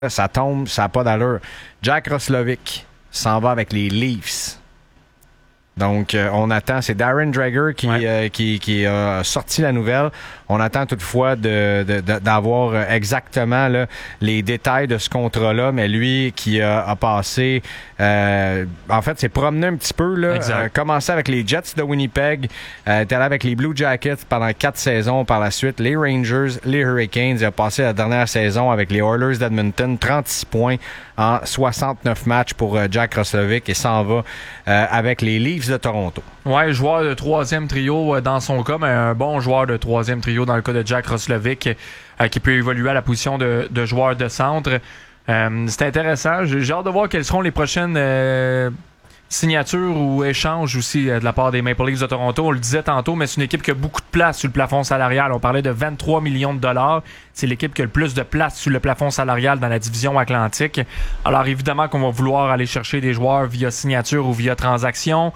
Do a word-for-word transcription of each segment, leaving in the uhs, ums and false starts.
Ça tombe, ça n'a pas d'allure. Jack Roslovic s'en va avec les Leafs. Donc, euh, on attend. C'est Darren Dreger qui, ouais. euh, qui, qui a sorti la nouvelle. On attend toutefois de, de, de, d'avoir exactement là, les détails de ce contrat-là. Mais lui qui a, a passé... Euh, en fait, s'est promené un petit peu. Là, euh, commencé avec les Jets de Winnipeg. Euh, est allé avec les Blue Jackets pendant quatre saisons. Par la suite, les Rangers, les Hurricanes. Il a passé la dernière saison avec les Oilers d'Edmonton. trente-six points en soixante-neuf matchs pour euh, Jack Roslovic. Et s'en va euh, avec les Leafs de Toronto. Ouais, joueur de troisième trio euh, dans son cas, mais un bon joueur de troisième trio dans le cas de Jack Roslovic euh, qui peut évoluer à la position de, de joueur de centre. Euh, c'est intéressant. J'ai, j'ai hâte de voir quelles seront les prochaines euh, signatures ou échanges aussi euh, de la part des Maple Leafs de Toronto. On le disait tantôt, mais c'est une équipe qui a beaucoup de place sur le plafond salarial. On parlait de vingt-trois millions de dollars. C'est l'équipe qui a le plus de place sur le plafond salarial dans la division Atlantique. Alors évidemment qu'on va vouloir aller chercher des joueurs via signature ou via transaction.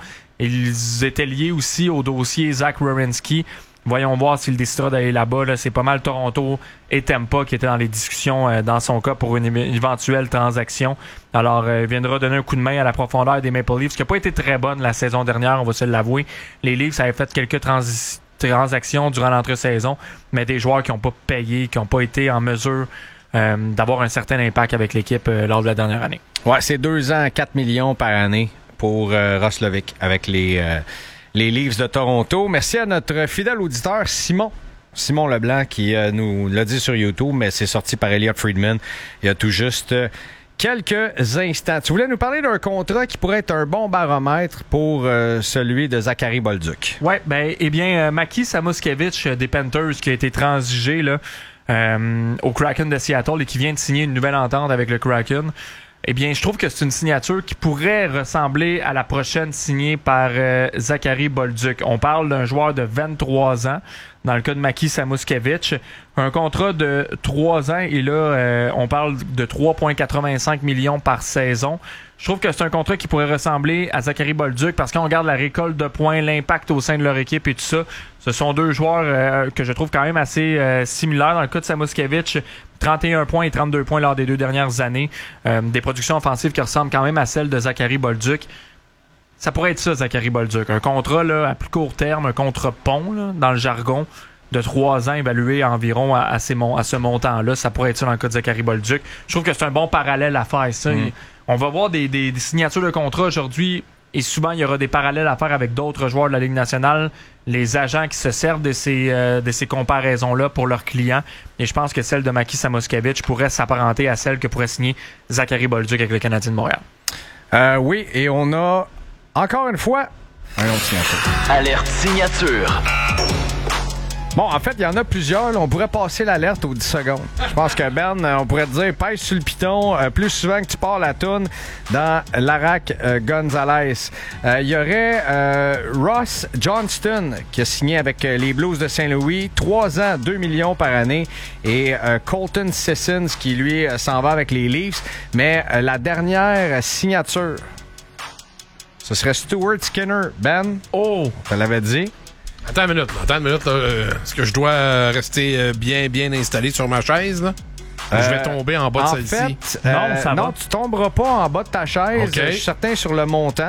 Ils étaient liés aussi au dossier Zach Werenski. Voyons voir s'il décidera d'aller là-bas. Là. C'est pas mal Toronto et Tampa qui étaient dans les discussions euh, dans son cas pour une, une éventuelle transaction. Alors, euh, il viendra donner un coup de main à la profondeur des Maple Leafs, qui n'a pas été très bonne la saison dernière, on va se l'avouer. Les Leafs avaient fait quelques transi- transactions durant l'entre-saison, mais des joueurs qui n'ont pas payé, qui n'ont pas été en mesure euh, d'avoir un certain impact avec l'équipe euh, lors de la dernière année. Ouais, c'est deux ans, quatre millions par année pour euh, Roslovic avec les... Euh Les Leafs de Toronto. Merci à notre fidèle auditeur Simon. Simon Leblanc qui euh, nous l'a dit sur YouTube, mais c'est sorti par Elliot Friedman il y a tout juste euh, quelques instants. Tu voulais nous parler d'un contrat qui pourrait être un bon baromètre pour euh, celui de Zachary Bolduc. Oui, ben, eh bien, euh, Maki Samoskevich euh, des Panthers qui a été transigé là, euh, au Kraken de Seattle et qui vient de signer une nouvelle entente avec le Kraken. Eh bien, je trouve que c'est une signature qui pourrait ressembler à la prochaine signée par euh, Zachary Bolduc. On parle d'un joueur de vingt-trois ans, dans le cas de Maki Samoskevich. Un contrat de trois ans, et là, euh, on parle de trois virgule quatre-vingt-cinq millions par saison. Je trouve que c'est un contrat qui pourrait ressembler à Zachary Bolduc parce qu'on regarde la récolte de points, l'impact au sein de leur équipe et tout ça. Ce sont deux joueurs euh, que je trouve quand même assez euh, similaires. Dans le cas de Samoskevich, trente et un points et trente-deux points lors des deux dernières années. Euh, des productions offensives qui ressemblent quand même à celles de Zachary Bolduc. Ça pourrait être ça, Zachary Bolduc. Un contrat là, à plus court terme, un contrat pont là, dans le jargon, de trois ans évalué environ à, à, ces mon- à ce montant-là. Ça pourrait être ça dans le cas de Zachary Bolduc. Je trouve que c'est un bon parallèle à faire, ça. Mm. On va voir des, des, des signatures de contrat aujourd'hui et souvent il y aura des parallèles à faire avec d'autres joueurs de la Ligue nationale, les agents qui se servent de ces, euh, de ces comparaisons-là pour leurs clients. Et je pense que celle de Maki Samoskevich pourrait s'apparenter à celle que pourrait signer Zachary Bolduc avec le Canadien de Montréal. Euh, oui, et on a encore une fois un autre signature. Alerte signature. Bon, en fait, il y en a plusieurs. Là. On pourrait passer l'alerte aux dix secondes. Je pense que Ben, euh, on pourrait te dire, pèse sur le piton euh, plus souvent que tu pars la toune dans l'Arac euh, Gonzalez. Il euh, y aurait euh, Ross Johnston qui a signé avec euh, les Blues de Saint-Louis. Trois ans, deux millions par année. Et euh, Colton Sissons qui, lui, euh, s'en va avec les Leafs. Mais euh, la dernière signature, ce serait Stuart Skinner. Ben, oh, je te l'avais dit. Attends une minute, là. Attends une minute. Là. Euh, est-ce que je dois rester bien, bien installé sur ma chaise, là? Euh, je vais tomber en bas de en celle-ci. Fait, euh, non, ça non va. tu tomberas pas en bas de ta chaise. Okay. Je suis certain sur le montant.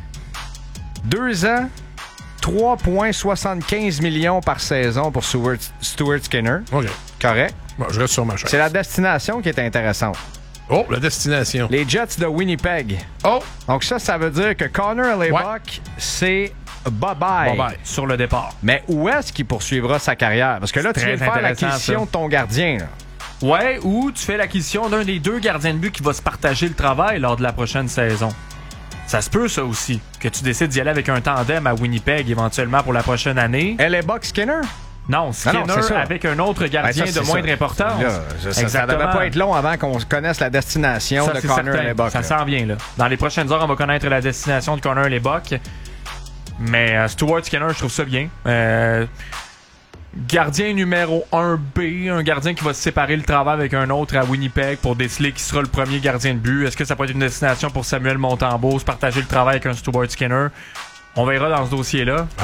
Deux ans, trois virgule soixante-quinze millions par saison pour Stuart, Stuart Skinner. OK. Correct. Bon, je reste sur ma chaise. C'est la destination qui est intéressante. Oh, la destination. Les Jets de Winnipeg. Oh! Donc ça, ça veut dire que Connor Hellebuyck, ouais. c'est bye-bye. Bye-bye. Sur le départ. Mais où est-ce qu'il poursuivra sa carrière? Parce que là, C'est tu viens de faire l'acquisition ça. de ton gardien. Là. Ouais, ou tu fais l'acquisition d'un des deux gardiens de but qui va se partager le travail lors de la prochaine saison. Ça se peut, ça aussi, que tu décides d'y aller avec un tandem à Winnipeg éventuellement pour la prochaine année. Hellebuyck Skinner? Non, Skinner non, non, avec un autre gardien ben ça, de moindre ça. importance. Là, ça, ça devait pas être long avant qu'on connaisse la destination ça, de Connor Hellebuyck. Ça s'en vient, là. Dans les prochaines heures, on va connaître la destination de Connor Hellebuyck. Mais euh, Stuart Skinner, je trouve ça bien. Euh, gardien numéro un B, un gardien qui va se séparer le travail avec un autre à Winnipeg pour déceler qui sera le premier gardien de but. Est-ce que ça peut être une destination pour Samuel Montembeault, se partager le travail avec un Stuart Skinner? On verra dans ce dossier-là. Ah!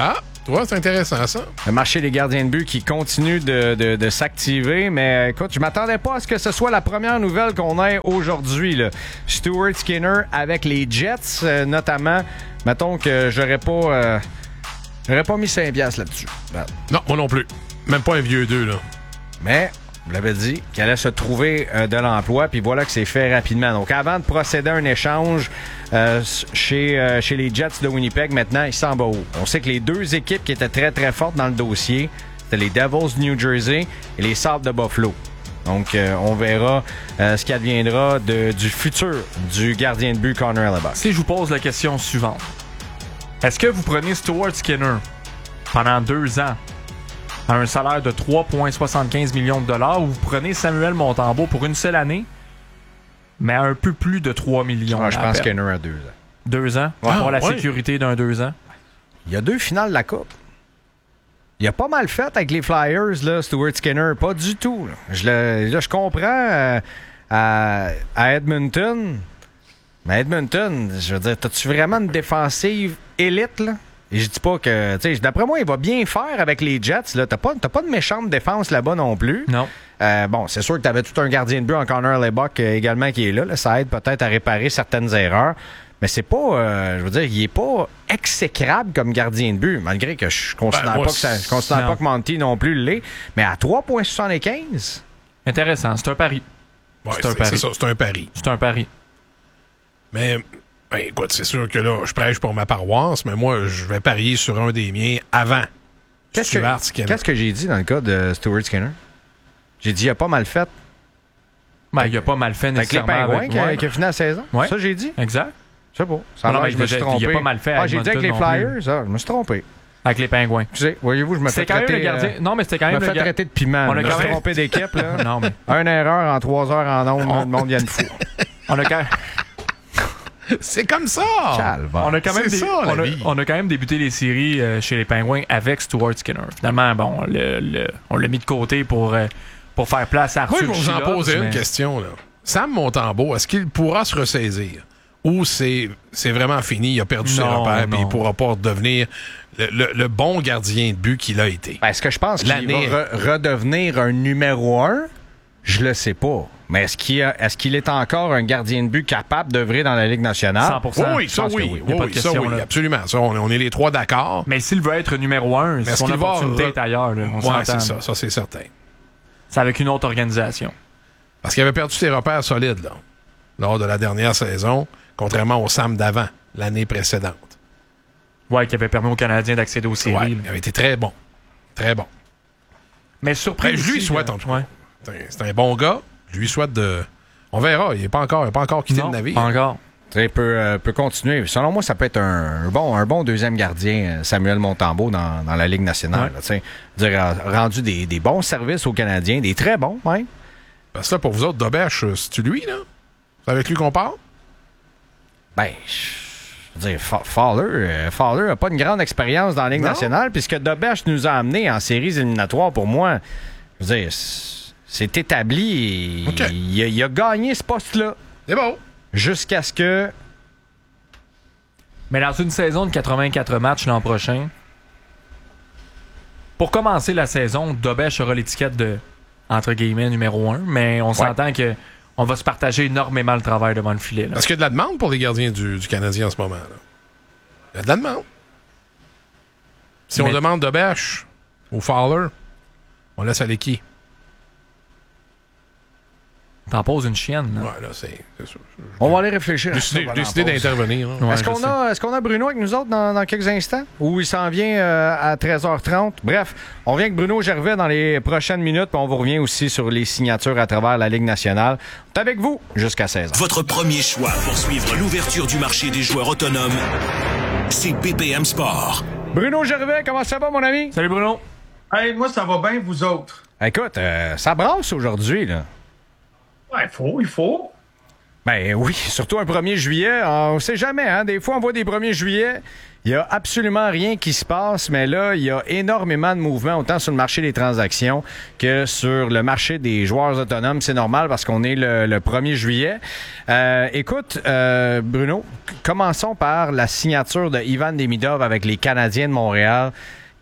Tu vois, c'est intéressant, ça. Le marché des gardiens de but qui continue de, de, de s'activer. Mais écoute, je m'attendais pas à ce que ce soit la première nouvelle qu'on ait aujourd'hui, là. Stuart Skinner avec les Jets, euh, notamment. Mettons que j'aurais pas... Euh, j'aurais pas mis cinq piastres là-dessus. Ben. Non, moi non plus. Même pas un vieux deux, là. Mais... Vous l'avez dit, qu'il allait se trouver euh, de l'emploi, puis voilà que c'est fait rapidement. Donc, avant de procéder à un échange euh, chez, euh, chez les Jets de Winnipeg, maintenant, il s'en va où? On sait que les deux équipes qui étaient très, très fortes dans le dossier, c'était les Devils de New Jersey et les Sabres de Buffalo. Donc, euh, on verra euh, ce qui adviendra de, du futur du gardien de but Connor Hellebuyck. Si je vous pose la question suivante, est-ce que vous prenez Stuart Skinner pendant deux ans à un salaire de trois virgule soixante-quinze millions de dollars, ou vous prenez Samuel Montembeault pour une seule année, mais à un peu plus de trois millions? Ah, je pense Skinner à deux ans. Deux ans? Ouais. Pour la Ah, ouais. sécurité d'un deux ans? Il y a deux finales de la Coupe. Il a pas mal fait avec les Flyers, là, Stuart Skinner. Pas du tout. Là, je, le, là, je comprends euh, à, à Edmonton. Mais Edmonton, je veux dire, t'as-tu vraiment une défensive élite, là? Et je dis pas que... Tu sais, d'après moi, il va bien faire avec les Jets. Là. T'as pas, t'as pas de méchante défense là-bas non plus. Non. Euh, bon, c'est sûr que t'avais tout un gardien de but en Connor Hellebuyck euh, également qui est là, là. Ça aide peut-être à réparer certaines erreurs. Mais c'est pas... Euh, je veux dire, il est pas exécrable comme gardien de but, malgré que je considère, Ben, moi, pas, que ça, je considère non. pas que Monty non plus l'est. Mais à trois virgule soixante-quinze... Intéressant. C'est un pari. Ouais, C'est un c'est, pari. c'est ça, c'est un pari. C'est un pari. Mais, ben, écoute, c'est sûr que là, je prêche pour ma paroisse, mais moi, je vais parier sur un des miens avant Qu'est-ce Stuart que, Skinner. qu'est-ce que j'ai dit dans le cas de Stuart Skinner? J'ai dit, il a pas mal fait. Ben, il a pas mal fait Avec les nécessairement. Pingouins avec- qui, a, ouais. qui a fini la saison? Ouais. Ça, j'ai dit? Exact. Je sais pas. Ça a Non, l'air mais que je me il suis a- trompé. il a pas mal fait Ah, avec j'ai dit avec les Edmonton non Flyers. Ah, je me suis trompé. Avec les Pingouins. Excusez, voyez-vous, je me fais C'était quand même traiter... le gardien. euh, Non, mais c'était quand je même me le fais gardien. traiter de piment. On On a a quand même- trompé d'équipe, là. Non, mais Une erreur en trois heures en ondes, le monde vient de fou. on a quand C'est comme ça! Calvaire. On a quand même, C'est dé- ça, la on, a, vie. on a quand même débuté les séries euh, chez les Pingouins avec Stuart Skinner. Finalement, bon, le, le- on l'a mis de côté pour, euh, pour faire place à Moi, Arthur je vais vous en Chilot, poser mais- une question, là. Sam Montembeault, est-ce qu'il pourra se ressaisir? Ou c'est, c'est vraiment fini, il a perdu ses Non, repères, puis non. il pourra pas redevenir le, le- le bon gardien de but qu'il a été? Ben, est-ce que je pense qu'il L'année- va re- redevenir un numéro un? Je le sais pas. Mais est-ce qu'il, a- est-ce qu'il est encore un gardien de but capable d'œuvrer dans la Ligue nationale? cent pour cent. oui, ça pense que oui, oui. Il y a pas oui, de ça question, oui, là. absolument. Ça, on, on est les trois d'accord. Mais s'il veut être numéro un, est-ce son qu'il va opportunité re- est ailleurs. Là, on Ouais, s'entend, c'est ça, là. ça c'est certain. C'est avec une autre organisation. Parce qu'il avait perdu ses repères solides, là, lors de la dernière saison, contrairement au Sam d'avant, l'année précédente. Ouais, qui avait permis aux Canadiens d'accéder aux séries. Ouais, là. il avait été très bon. Très bon. Mais surpris. Ben, je lui aussi, souhaite, là. en tout cas. Ouais. C'est un, c'est un bon gars. Je lui souhaite de... On verra, il n'est pas encore, il est pas encore quitté Non, le navire. pas encore. Tu sais, il peut, euh, peut continuer. Selon moi, ça peut être un, un bon, un bon deuxième gardien, euh, Samuel Montembeault, dans, dans la Ligue nationale. Ouais. là, tu sais. Je veux dire, a rendu des, des bons services aux Canadiens, des très bons, même. Parce que là, pour vous autres, Dobèche, c'est-tu lui, là? C'est avec lui qu'on parle? Ben, je veux dire, Fa- Fowler, euh, Fowler n'a pas une grande expérience dans la Ligue Non. nationale, puisque Dobèche nous a amenés en séries éliminatoires, pour moi, je veux dire, c'est c'est établi. et OK. Il, a, il a gagné ce poste-là C'est bon. jusqu'à ce que... Mais dans une saison de quatre-vingt-quatre matchs l'an prochain, pour commencer la saison, Dobèche aura l'étiquette de, entre guillemets, numéro un, mais on s'entend que on va se partager énormément le travail devant le filet. Là. Parce qu'il y a de la demande pour les gardiens du, du Canadien en ce moment, là. Il y a de la demande. Si Mais- on demande Dobèche ou Fowler, on laisse aller qui? T'en poses une chienne. Là. Ouais, là, c'est... c'est sûr. On va aller réfléchir à ça Décider, pendant la décider pause. d'intervenir. là. Ouais, Est-ce je qu'on sais. a, est-ce qu'on a Bruno avec nous autres dans, dans quelques instants? Ou il s'en vient euh, à treize heures trente? Bref, on revient avec Bruno Gervais dans les prochaines minutes, puis on vous revient aussi sur les signatures à travers la Ligue nationale. On est avec vous jusqu'à seize heures. Votre premier choix pour suivre l'ouverture du marché des joueurs autonomes, c'est B P M Sport. Bruno Gervais, comment ça va, mon ami? Salut Bruno. Hey, moi, ça va bien, vous autres? Écoute, euh, ça brasse aujourd'hui, là. Ouais, il faut, il faut. Ben oui, surtout un premier juillet. On sait jamais, hein. Des fois, on voit des premiers juillet. Il y a absolument rien qui se passe, mais là, il y a énormément de mouvements, autant sur le marché des transactions que sur le marché des joueurs autonomes. C'est normal parce qu'on est le, le premier juillet. Euh, écoute, euh, Bruno, c- commençons par la signature de Ivan Demidov avec les Canadiens de Montréal.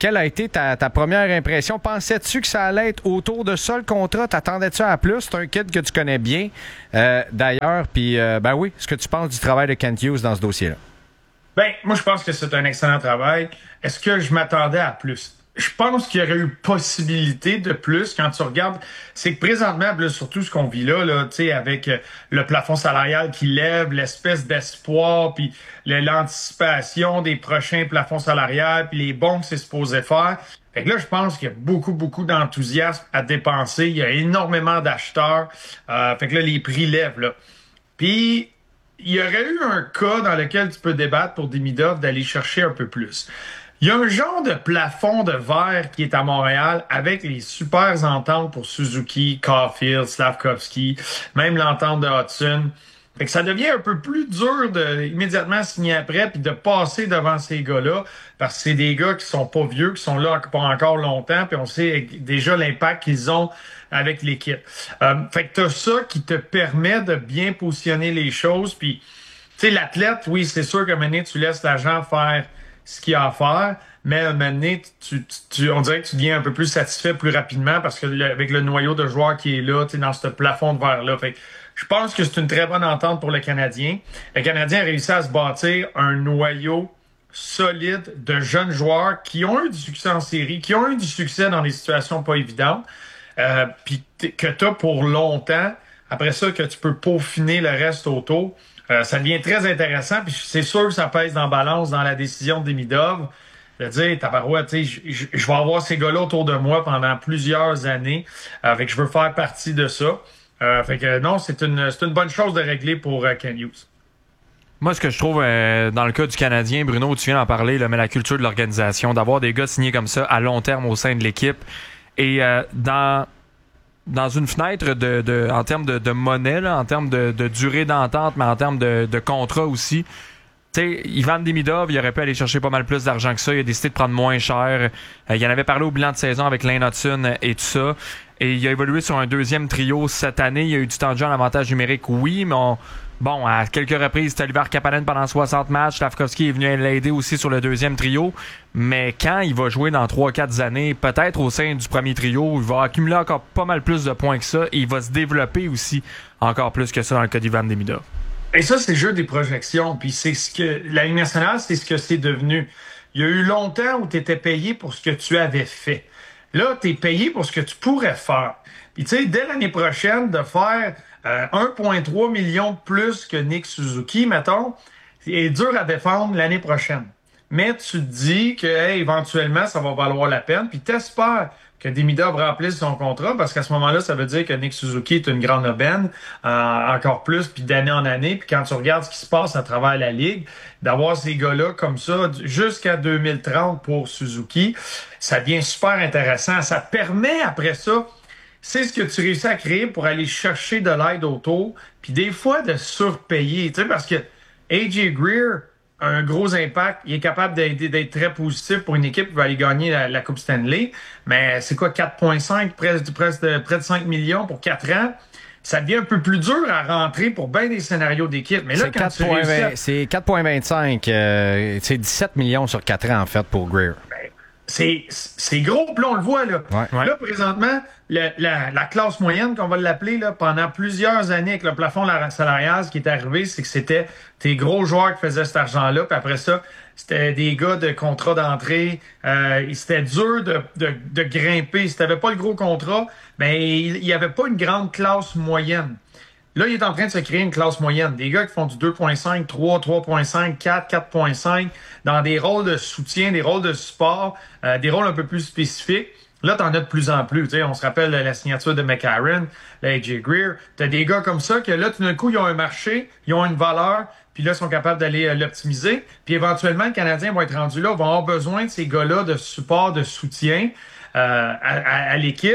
quelle a été ta, ta première impression? Pensais-tu que ça allait être autour de ça, le contrat? T'attendais-tu à plus? C'est un kid que tu connais bien, euh, d'ailleurs. Puis, euh, ben oui, ce que tu penses du travail de Kent Hughes dans ce dossier-là? Ben, moi, je pense que c'est un excellent travail. Est-ce que je m'attendais à plus? Je pense qu'il y aurait eu possibilité de plus quand tu regardes. C'est que présentement, là, surtout ce qu'on vit là, là, tu sais, avec euh, le plafond salarial qui lève, l'espèce d'espoir, puis le- l'anticipation des prochains plafonds salariales, puis les bons que c'est supposé faire. Fait que là, je pense qu'il y a beaucoup, beaucoup d'enthousiasme à dépenser. Il y a énormément d'acheteurs. Euh, fait que là, les prix lèvent, là. Puis, il y aurait eu un cas dans lequel tu peux débattre pour Demidov d'aller chercher un peu plus. Il y a un genre de plafond de verre qui est à Montréal avec les super ententes pour Suzuki, Caulfield, Slavkovski, même l'entente de Hudson. Fait que ça devient un peu plus dur de immédiatement signer après puis de passer devant ces gars-là parce que c'est des gars qui sont pas vieux, qui sont là pas encore longtemps puis on sait déjà l'impact qu'ils ont avec l'équipe. Euh, fait que t'as ça qui te permet de bien positionner les choses puis tu sais l'athlète, oui, c'est sûr qu'à un moment donné, tu laisses l'agent faire ce qu'il a à faire, mais à un moment donné, tu, tu, tu, on dirait que tu deviens un peu plus satisfait plus rapidement parce que le, avec le noyau de joueurs qui est là, tu sais, dans ce plafond de verre-là. Fait que je pense que c'est une très bonne entente pour le Canadien. Le Canadien a réussi à se bâtir un noyau solide de jeunes joueurs qui ont eu du succès en série, qui ont eu du succès dans des situations pas évidentes, euh, puis que tu as pour longtemps. Après ça, que tu peux peaufiner le reste autour. Euh, ça devient très intéressant, puis c'est sûr que ça pèse dans la balance dans la décision de Demidov. De dire, tabarouette, tu sais, je, je vais avoir ces gars-là autour de moi pendant plusieurs années. Euh, fait que je veux faire partie de ça. Euh, fait que non, c'est une, c'est une bonne chose de régler pour euh, Kent Hughes. Moi, ce que je trouve euh, dans le cas du Canadien, Bruno, tu viens d'en parler, là, mais la culture de l'organisation, d'avoir des gars signés comme ça à long terme au sein de l'équipe. Et euh, dans dans une fenêtre de, de en termes de, de monnaie, là, en termes de, de durée d'entente, mais en termes de, de contrat aussi. Tu sais, Ivan Demidov, il aurait pu aller chercher pas mal plus d'argent que ça. Il a décidé de prendre moins cher. Euh, il en avait parlé au bilan de saison avec Lane Hudson et tout ça. Et il a évolué sur un deuxième trio cette année. Il y a eu du temps de jeu en avantage numérique, oui, mais on, bon, à quelques reprises, c'était Oliver Kapanen pendant soixante matchs. Slavkovski est venu l'aider aussi sur le deuxième trio. Mais quand il va jouer dans trois quatre années, peut-être au sein du premier trio, il va accumuler encore pas mal plus de points que ça. Et il va se développer aussi encore plus que ça dans le cas d'Ivan Demidov. Et ça, c'est le jeu des projections. Puis c'est ce que la Ligue nationale, c'est ce que c'est devenu. Il y a eu longtemps où tu étais payé pour ce que tu avais fait. Là, tu es payé pour ce que tu pourrais faire. Puis tu sais, dès l'année prochaine, de faire euh, un virgule trois million de plus que Nick Suzuki, mettons, c'est dur à défendre l'année prochaine. Mais tu te dis que hey, éventuellement, ça va valoir la peine. Puis t'espères que Demidov remplisse son contrat, parce qu'à ce moment-là, ça veut dire que Nick Suzuki est une grande aubaine, euh, encore plus, puis d'année en année. Puis quand tu regardes ce qui se passe à travers la Ligue, d'avoir ces gars-là comme ça jusqu'à deux mille trente pour Suzuki, ça devient super intéressant. Ça permet, après ça, c'est ce que tu réussis à créer pour aller chercher de l'aide autour, puis des fois de surpayer. Tu sais, parce que A J Greer a un gros impact. Il est capable d'être, d'être très positif pour une équipe qui va aller gagner la, la Coupe Stanley. Mais c'est quoi, quatre virgule cinq, près, près, de, près de cinq millions pour quatre ans? Ça devient un peu plus dur à rentrer pour bien des scénarios d'équipe. Mais là, c'est quand quatre tu virgule vingt, réussis... c'est quatre virgule vingt-cinq. Euh, c'est dix-sept millions sur quatre ans, en fait, pour Greer. C'est, c'est gros, puis là, on le voit, là. Ouais, ouais. Là, présentement, le, la, la classe moyenne, qu'on va l'appeler, là, pendant plusieurs années avec le plafond salarial, ce qui est arrivé, c'est que c'était tes gros joueurs qui faisaient cet argent-là, puis après ça, c'était des gars de contrat d'entrée. Euh, c'était dur de, de, de grimper. Si t'avais pas le gros contrat, ben il y avait pas une grande classe moyenne. Là, il est en train de se créer une classe moyenne. Des gars qui font du deux virgule cinq, trois, trois virgule cinq, quatre, quatre virgule cinq, dans des rôles de soutien, des rôles de support, euh, des rôles un peu plus spécifiques. Là, t'en as de plus en plus. Tu sais, on se rappelle la signature de McCarron, A J Greer. T'as des gars comme ça que là, tout d'un coup, ils ont un marché, ils ont une valeur, puis là, ils sont capables d'aller euh, l'optimiser. Puis éventuellement, le Canadien va être rendu là, va avoir besoin de ces gars-là de support, de soutien euh, à, à, à l'équipe,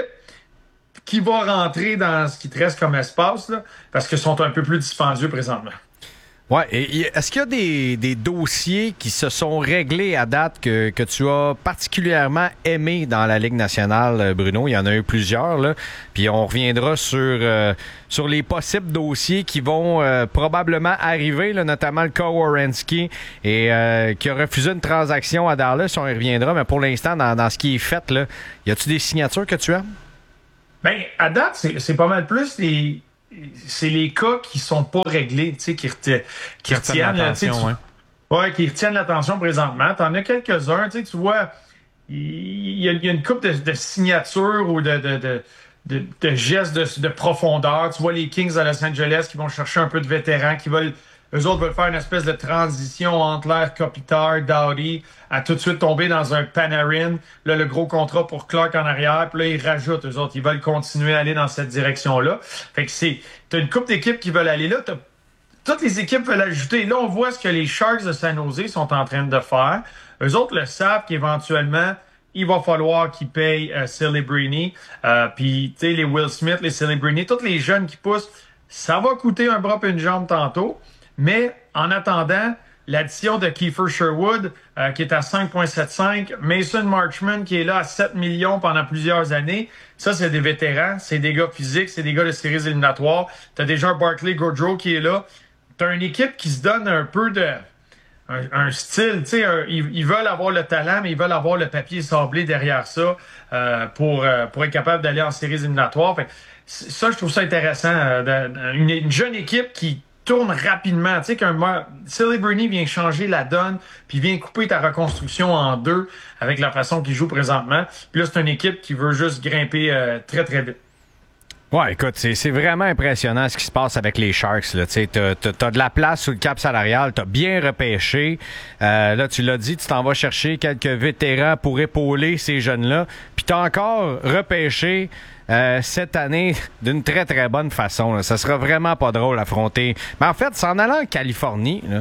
qui va rentrer dans ce qui te reste comme espace, là, parce qu'ils sont un peu plus dispendieux présentement. Ouais, et, et est-ce qu'il y a des, des dossiers qui se sont réglés à date que, que tu as particulièrement aimé dans la Ligue nationale, Bruno? Il y en a eu plusieurs, là. Puis on reviendra sur, euh, sur les possibles dossiers qui vont euh, probablement arriver, là, notamment le cas Werenski et euh, qui a refusé une transaction à Dallas. On y reviendra, mais pour l'instant, dans, dans ce qui est fait, là, y a-tu des signatures que tu aimes? Ben, à date, c'est, c'est pas mal plus les... C'est les cas qui sont pas réglés, tu sais, qui, reti- qui retiennent l'attention, ouais. Ouais, qui retiennent l'attention présentement. T'en as quelques-uns, tu sais, tu vois, il y, y a une couple de, de signatures ou de, de, de, de, de gestes de, de profondeur. Tu vois les Kings à Los Angeles qui vont chercher un peu de vétérans, qui veulent, eux autres veulent faire une espèce de transition entre l'air Kopitar, Doughty, à tout de suite tomber dans un Panarin. Là, le gros contrat pour Clark en arrière. Puis là, ils rajoutent, eux autres. Ils veulent continuer à aller dans cette direction-là. Fait que c'est... T'as une couple d'équipes qui veulent aller là. T'as, toutes les équipes veulent ajouter. Là, on voit ce que les Sharks de San Jose sont en train de faire. Eux autres le savent qu'éventuellement, il va falloir qu'ils payent euh, Celebrini. Euh, puis, tu sais, les Will Smith, les Celebrini, tous les jeunes qui poussent, ça va coûter un bras et une jambe tantôt. Mais en attendant, l'addition de Kiefer Sherwood, euh, qui est à cinq virgule soixante-cinq, Mason Marchment, qui est là à sept millions pendant plusieurs années, ça, c'est des vétérans, c'est des gars physiques, c'est des gars de séries éliminatoires. T'as déjà Barclay Goodrow qui est là. T'as une équipe qui se donne un peu de... un, un style, tu sais, ils, ils veulent avoir le talent, mais ils veulent avoir le papier sablé derrière ça euh, pour, euh, pour être capable d'aller en séries éliminatoires. Fait, ça, je trouve ça intéressant. Euh, de, une, une jeune équipe qui tourne rapidement. Tu sais qu'un Celebrini vient changer la donne, puis vient couper ta reconstruction en deux avec la façon qu'il joue présentement. Puis là, c'est une équipe qui veut juste grimper euh, très, très vite. Ouais, écoute, c'est, c'est vraiment impressionnant ce qui se passe avec les Sharks. Là. Tu sais, t'as, t'as, t'as de la place sous le cap salarial, t'as bien repêché. Euh, là, tu l'as dit, tu t'en vas chercher quelques vétérans pour épauler ces jeunes-là. Puis t'as encore repêché euh, cette année d'une très, très bonne façon. Là. Ça sera vraiment pas drôle à affronter. Mais en fait, c'est en allant en Californie, là.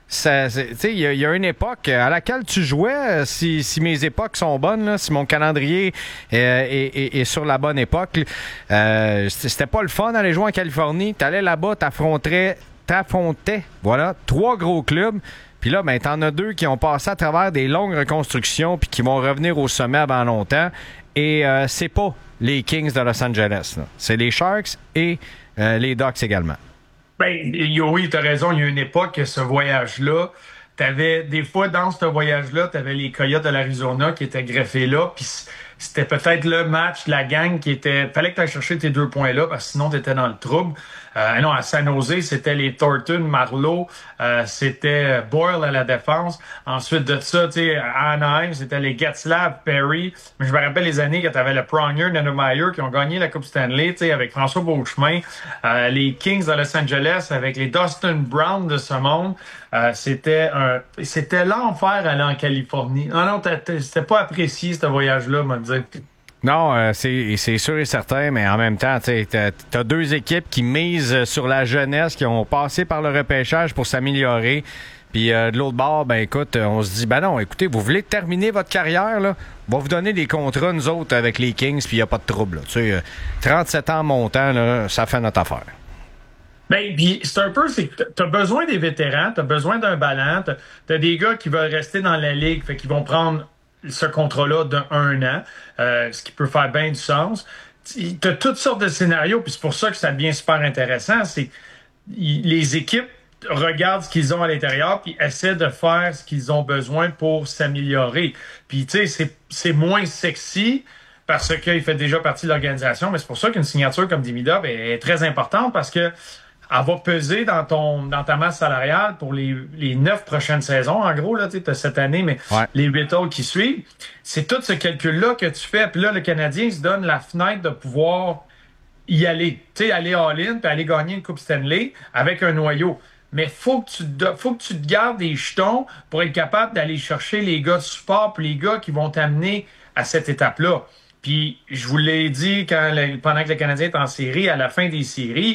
Il y, y a une époque à laquelle tu jouais, si, si mes époques sont bonnes, là, si mon calendrier est, est, est, est sur la bonne époque, euh, c'était pas le fun d'aller jouer en Californie. T'allais là-bas, t'affrontais, t'affrontais, voilà, trois gros clubs. Puis là, ben, t'en as deux qui ont passé à travers des longues reconstructions puis qui vont revenir au sommet avant longtemps. Et euh, c'est pas les Kings de Los Angeles, là. C'est les Sharks et euh, les Ducks également. Ben, oui, t'as raison, il y a une époque, ce voyage-là, t'avais, des fois, dans ce voyage-là, t'avais les Coyotes de l'Arizona qui étaient greffés là, puis c'était peut-être le match, la gang qui était... Fallait que t'ailles chercher tes deux points-là, parce que sinon, t'étais dans le trouble. Euh, non, à San Jose, c'était les Thornton, Marleau, euh, c'était Boyle à la défense. Ensuite de ça, tu sais, à Anaheim, c'était les Getzlaf, Perry. Mais je me rappelle les années quand t'avais le Pronger, Nanomeyer qui ont gagné la Coupe Stanley, tu sais, avec François Beauchemin. Euh, les Kings de Los Angeles avec les Dustin Brown de ce monde. Euh, c'était un, c'était l'enfer aller en Californie. Non, non, c'était pas apprécié, ce voyage-là, on va dire. Non, euh, c'est, c'est sûr et certain, mais en même temps, tu as, t'as deux équipes qui misent sur la jeunesse, qui ont passé par le repêchage pour s'améliorer. Puis euh, de l'autre bord, ben écoute, on se dit, ben non, écoutez, vous voulez terminer votre carrière, là, on va vous donner des contrats, nous autres, avec les Kings, puis il n'y a pas de trouble. Tu sais, trente-sept ans montant, là, ça fait notre affaire. Ben, puis c'est un peu, c'est que t'as besoin des vétérans, t'as besoin d'un ballon, t'as, t'as des gars qui veulent rester dans la ligue, fait qu'ils vont prendre ce contrat-là d'un an, euh, ce qui peut faire bien du sens. T'as toutes sortes de scénarios, puis c'est pour ça que ça devient super intéressant. C'est les équipes regardent ce qu'ils ont à l'intérieur, puis essaient de faire ce qu'ils ont besoin pour s'améliorer. Puis tu sais, c'est, c'est moins sexy parce qu'il fait déjà partie de l'organisation, mais c'est pour ça qu'une signature comme Demidov est, est très importante parce que elle va peser dans ton dans ta masse salariale pour les les neuf prochaines saisons. En gros, là, tu sais, cette année, mais ouais. Les huit autres qui suivent. C'est tout ce calcul-là que tu fais. Puis là, le Canadien se donne la fenêtre de pouvoir y aller. Tu sais, aller all-in puis aller gagner une Coupe Stanley avec un noyau. Mais faut que tu faut que tu te gardes des jetons pour être capable d'aller chercher les gars de support puis les gars qui vont t'amener à cette étape-là. Puis, je vous l'ai dit quand le, pendant que le Canadien est en série, à la fin des séries,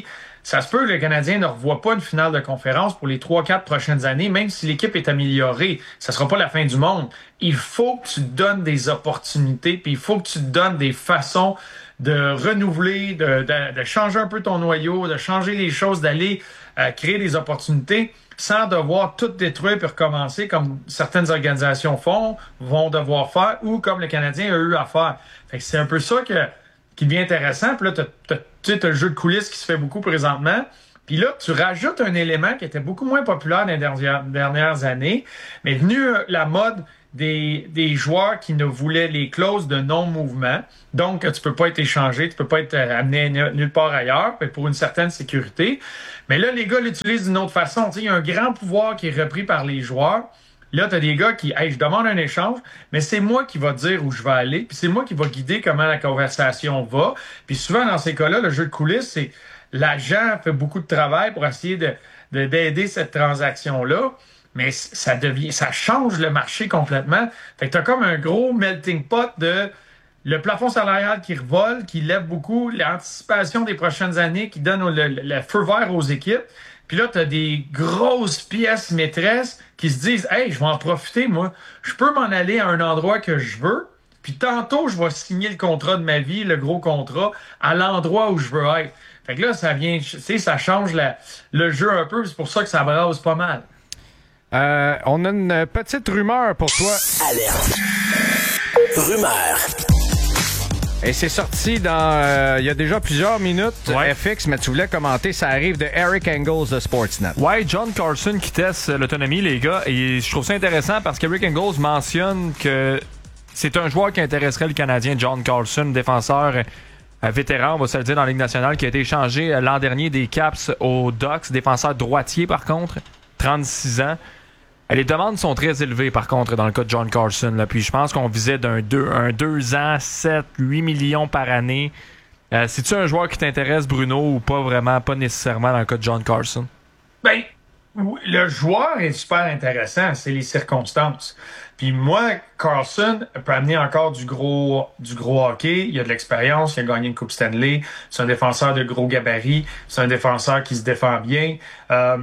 ça se peut que le Canadien ne revoit pas une finale de conférence pour les trois quatre prochaines années, même si l'équipe est améliorée. Ça sera pas la fin du monde. Il faut que tu te donnes des opportunités, puis il faut que tu te donnes des façons de renouveler, de, de, de changer un peu ton noyau, de changer les choses, d'aller euh, créer des opportunités sans devoir tout détruire puis recommencer comme certaines organisations font, vont devoir faire, ou comme le Canadien a eu à faire. Fait que c'est un peu ça que, qui devient intéressant. Puis là, t'as, t'as, tu sais, t'as le jeu de coulisses qui se fait beaucoup présentement. Puis là, tu rajoutes un élément qui était beaucoup moins populaire dans les dernières, dernières années, mais venu euh, la mode des, des joueurs qui ne voulaient les clauses de non-mouvement. Donc, tu peux pas être échangé, tu peux pas être amené nulle part ailleurs, pour une certaine sécurité. Mais là, les gars l'utilisent d'une autre façon. Tu sais, il y a un grand pouvoir qui est repris par les joueurs. Là, tu as des gars qui, hey, je demande un échange, mais c'est moi qui va dire où je vais aller, puis c'est moi qui va guider comment la conversation va. Puis souvent, dans ces cas-là, le jeu de coulisses, c'est l'agent fait beaucoup de travail pour essayer de, de d'aider cette transaction-là, mais ça devient, ça change le marché complètement. Fait que t'as comme un gros melting pot de le plafond salarial qui revole, qui lève beaucoup, l'anticipation des prochaines années qui donne le, le, le feu vert aux équipes. Puis là, tu as des grosses pièces maîtresses qui se disent « Hey, je vais en profiter, moi. Je peux m'en aller à un endroit que je veux, puis tantôt, je vais signer le contrat de ma vie, le gros contrat, à l'endroit où je veux être. » Fait que là, ça vient, tu sais, ça change la, le jeu un peu, c'est pour ça que ça brasse pas mal. Euh, on a une petite rumeur pour toi. Alerte. Rumeur. Et c'est sorti dans euh, il y a déjà plusieurs minutes. Ouais. F X, mais tu voulais commenter, ça arrive de Eric Engels de Sportsnet. Ouais, John Carlson qui teste l'autonomie, les gars. Et je trouve ça intéressant parce qu'Eric Engels mentionne que c'est un joueur qui intéresserait le Canadien, John Carlson, défenseur euh, vétéran, on va se le dire, dans la Ligue nationale, qui a été échangé euh, l'an dernier des Caps aux Ducks, défenseur droitier par contre, trente-six ans. Les demandes sont très élevées, par contre, dans le cas de John Carlson. Là. Puis je pense qu'on visait d'un deux, un deux ans, sept, huit millions par année. Euh, c'est-tu un joueur qui t'intéresse, Bruno, ou pas vraiment, pas nécessairement dans le cas de John Carlson? Ben, le joueur est super intéressant, c'est les circonstances. Puis moi, Carlson peut amener encore du gros du gros hockey. Il a de l'expérience, il a gagné une Coupe Stanley. C'est un défenseur de gros gabarit. C'est un défenseur qui se défend bien. Euh,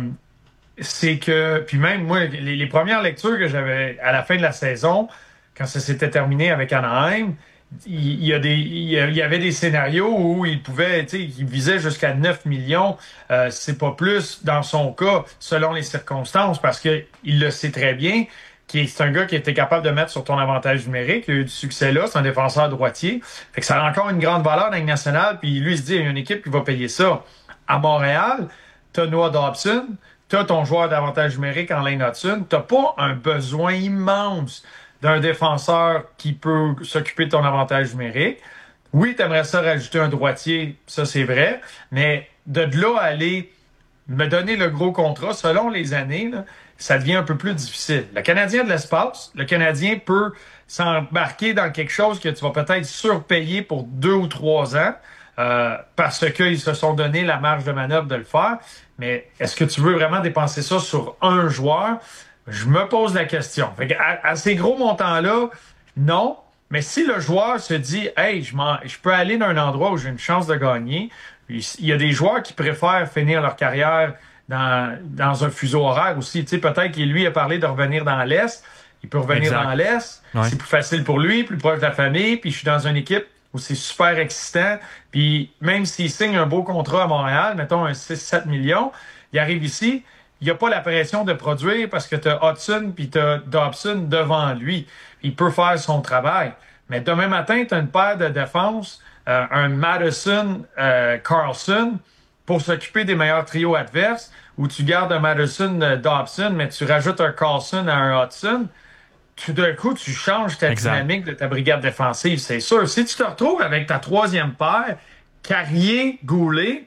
c'est que, puis même moi, les, les premières lectures que j'avais à la fin de la saison, quand ça s'était terminé avec Anaheim, il, il y a des, il y avait des scénarios où il pouvait, tu sais, il visait jusqu'à neuf millions. Euh, c'est pas plus dans son cas, selon les circonstances, parce que il le sait très bien. Qui est, c'est un gars qui était capable de mettre sur ton avantage numérique. Il a eu du succès là. C'est un défenseur droitier. Fait que ça a encore une grande valeur dans la Ligue nationale. Puis lui, il se dit, il y a une équipe qui va payer ça. À Montréal, t'as Noah Dobson. T'as ton joueur d'avantage numérique en Lane Hudson. T'as pas un besoin immense d'un défenseur qui peut s'occuper de ton avantage numérique. Oui, t'aimerais ça rajouter un droitier. Ça, c'est vrai. Mais de là à aller me donner le gros contrat, selon les années, là, ça devient un peu plus difficile. Le Canadien a de l'espace. Le Canadien peut s'embarquer dans quelque chose que tu vas peut-être surpayer pour deux ou trois ans euh, parce qu'ils se sont donné la marge de manœuvre de le faire. Mais est-ce que tu veux vraiment dépenser ça sur un joueur? Je me pose la question. Fait à, à ces gros montants-là, non. Mais si le joueur se dit « Hey, je, m'en, je peux aller dans un endroit où j'ai une chance de gagner », il y a des joueurs qui préfèrent finir leur carrière dans, dans un fuseau horaire aussi. Tu sais, peut-être qu'il lui a parlé de revenir dans l'Est. Il peut revenir exact. Dans l'Est. Ouais. C'est plus facile pour lui, plus proche de la famille. Puis je suis dans une équipe où c'est super excitant. Puis même s'il signe un beau contrat à Montréal, mettons un six sept millions, il arrive ici, il n'y a pas la pression de produire parce que tu as Hudson puis tu as Dobson devant lui. Il peut faire son travail. Mais demain matin, tu as une paire de défense, euh, un Madison euh, Carlson, pour s'occuper des meilleurs trios adverses, où tu gardes un Madison euh, Dobson, mais tu rajoutes un Carlson à un Hudson. Tout d'un coup, tu changes ta exact. Dynamique de ta brigade défensive, c'est sûr. Si tu te retrouves avec ta troisième paire, Carrier, Goulet,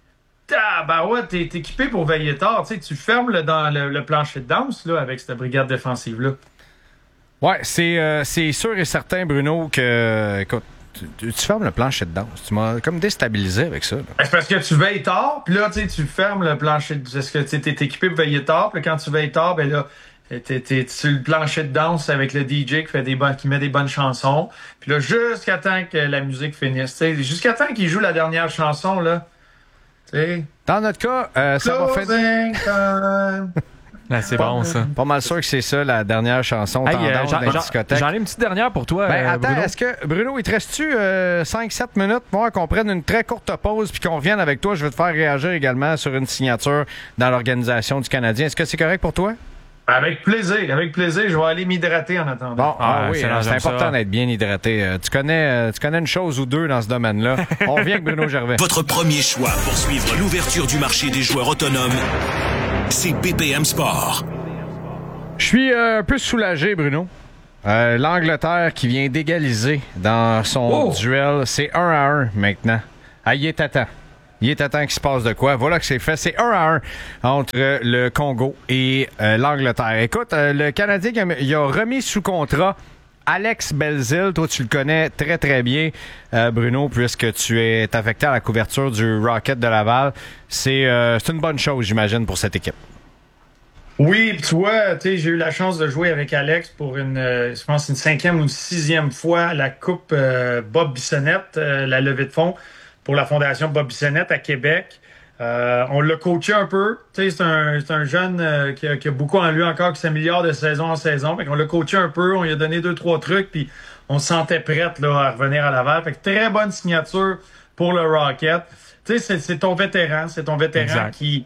ah, ben ouais, t'es, t'es équipé pour veiller tard. Tu sais, tu fermes le, dans le, le plancher de danse là, avec cette brigade défensive-là. Ouais, c'est, euh, c'est sûr et certain, Bruno, que écoute, tu, tu fermes le plancher de danse. Tu m'as comme déstabilisé avec ça. Là. C'est parce que tu veilles tard, puis là, tu sais, tu fermes le plancher de danse. Est-ce que tu es équipé pour veiller tard, puis quand tu veilles tard, ben là, T'es, t'es sur le plancher de danse avec le D J qui fait des bonnes, qui met des bonnes chansons. Puis là, jusqu'à temps que la musique finisse, t'sais, jusqu'à temps qu'il joue la dernière chanson, là, T'sais. Dans notre cas, euh, ça va faire... Closing time. Là, c'est bon, ça. Pas mal sûr que c'est ça, la dernière chanson Hey, euh, tendance j'en, dans la j'en- discothèque. j'en ai une petite dernière pour toi, Ben, euh, attends, Bruno. est-ce que, Bruno, il te reste-tu euh, cinq sept minutes pour voir qu'on prenne une très courte pause puis qu'on revienne avec toi? Je vais te faire réagir également sur une signature dans l'organisation du Canadien. Est-ce que c'est correct pour toi? Avec plaisir, avec plaisir. Je vais aller m'hydrater en attendant. Bon, ah, Ah, oui, excellent, euh, c'est j'aime important ça. d'être bien hydraté. Euh, tu, connais, euh, tu connais une chose ou deux dans ce domaine-là. On revient avec Bruno Gervais. Votre premier choix pour suivre l'ouverture du marché des joueurs autonomes, c'est B P M Sport. Je suis euh, un peu soulagé, Bruno. Euh, L'Angleterre qui vient d'égaliser dans son Oh! duel, c'est un à un maintenant. Ah, il est à temps. Il est à temps qu'il se passe de quoi. Voilà que c'est fait. C'est un à un entre euh, le Congo et euh, l'Angleterre. Écoute, euh, le Canadien il a, il a remis sous contrat Alex Belzile. Toi, tu le connais très, très bien, euh, Bruno, puisque tu es affecté à la couverture du Rocket de Laval. C'est euh, c'est une bonne chose, j'imagine, pour cette équipe. Oui, tu vois, tu sais, j'ai eu la chance de jouer avec Alex pour une, euh, je pense, une cinquième ou une sixième fois à la Coupe euh, Bob Bissonnette, euh, la levée de fonds pour la Fondation Bob Bissonnette à Québec. Euh, on l'a coaché un peu. Tu sais, c'est un, c'est un jeune euh, qui, a, qui a beaucoup en lui encore, qui s'améliore de saison en saison. Fait qu'on l'a coaché un peu, on lui a donné deux, trois trucs, puis on se sentait prête là, à revenir à Laval. Fait que très bonne signature pour le Rocket. Tu sais, c'est, c'est ton vétéran, c'est ton vétéran Exact. qui...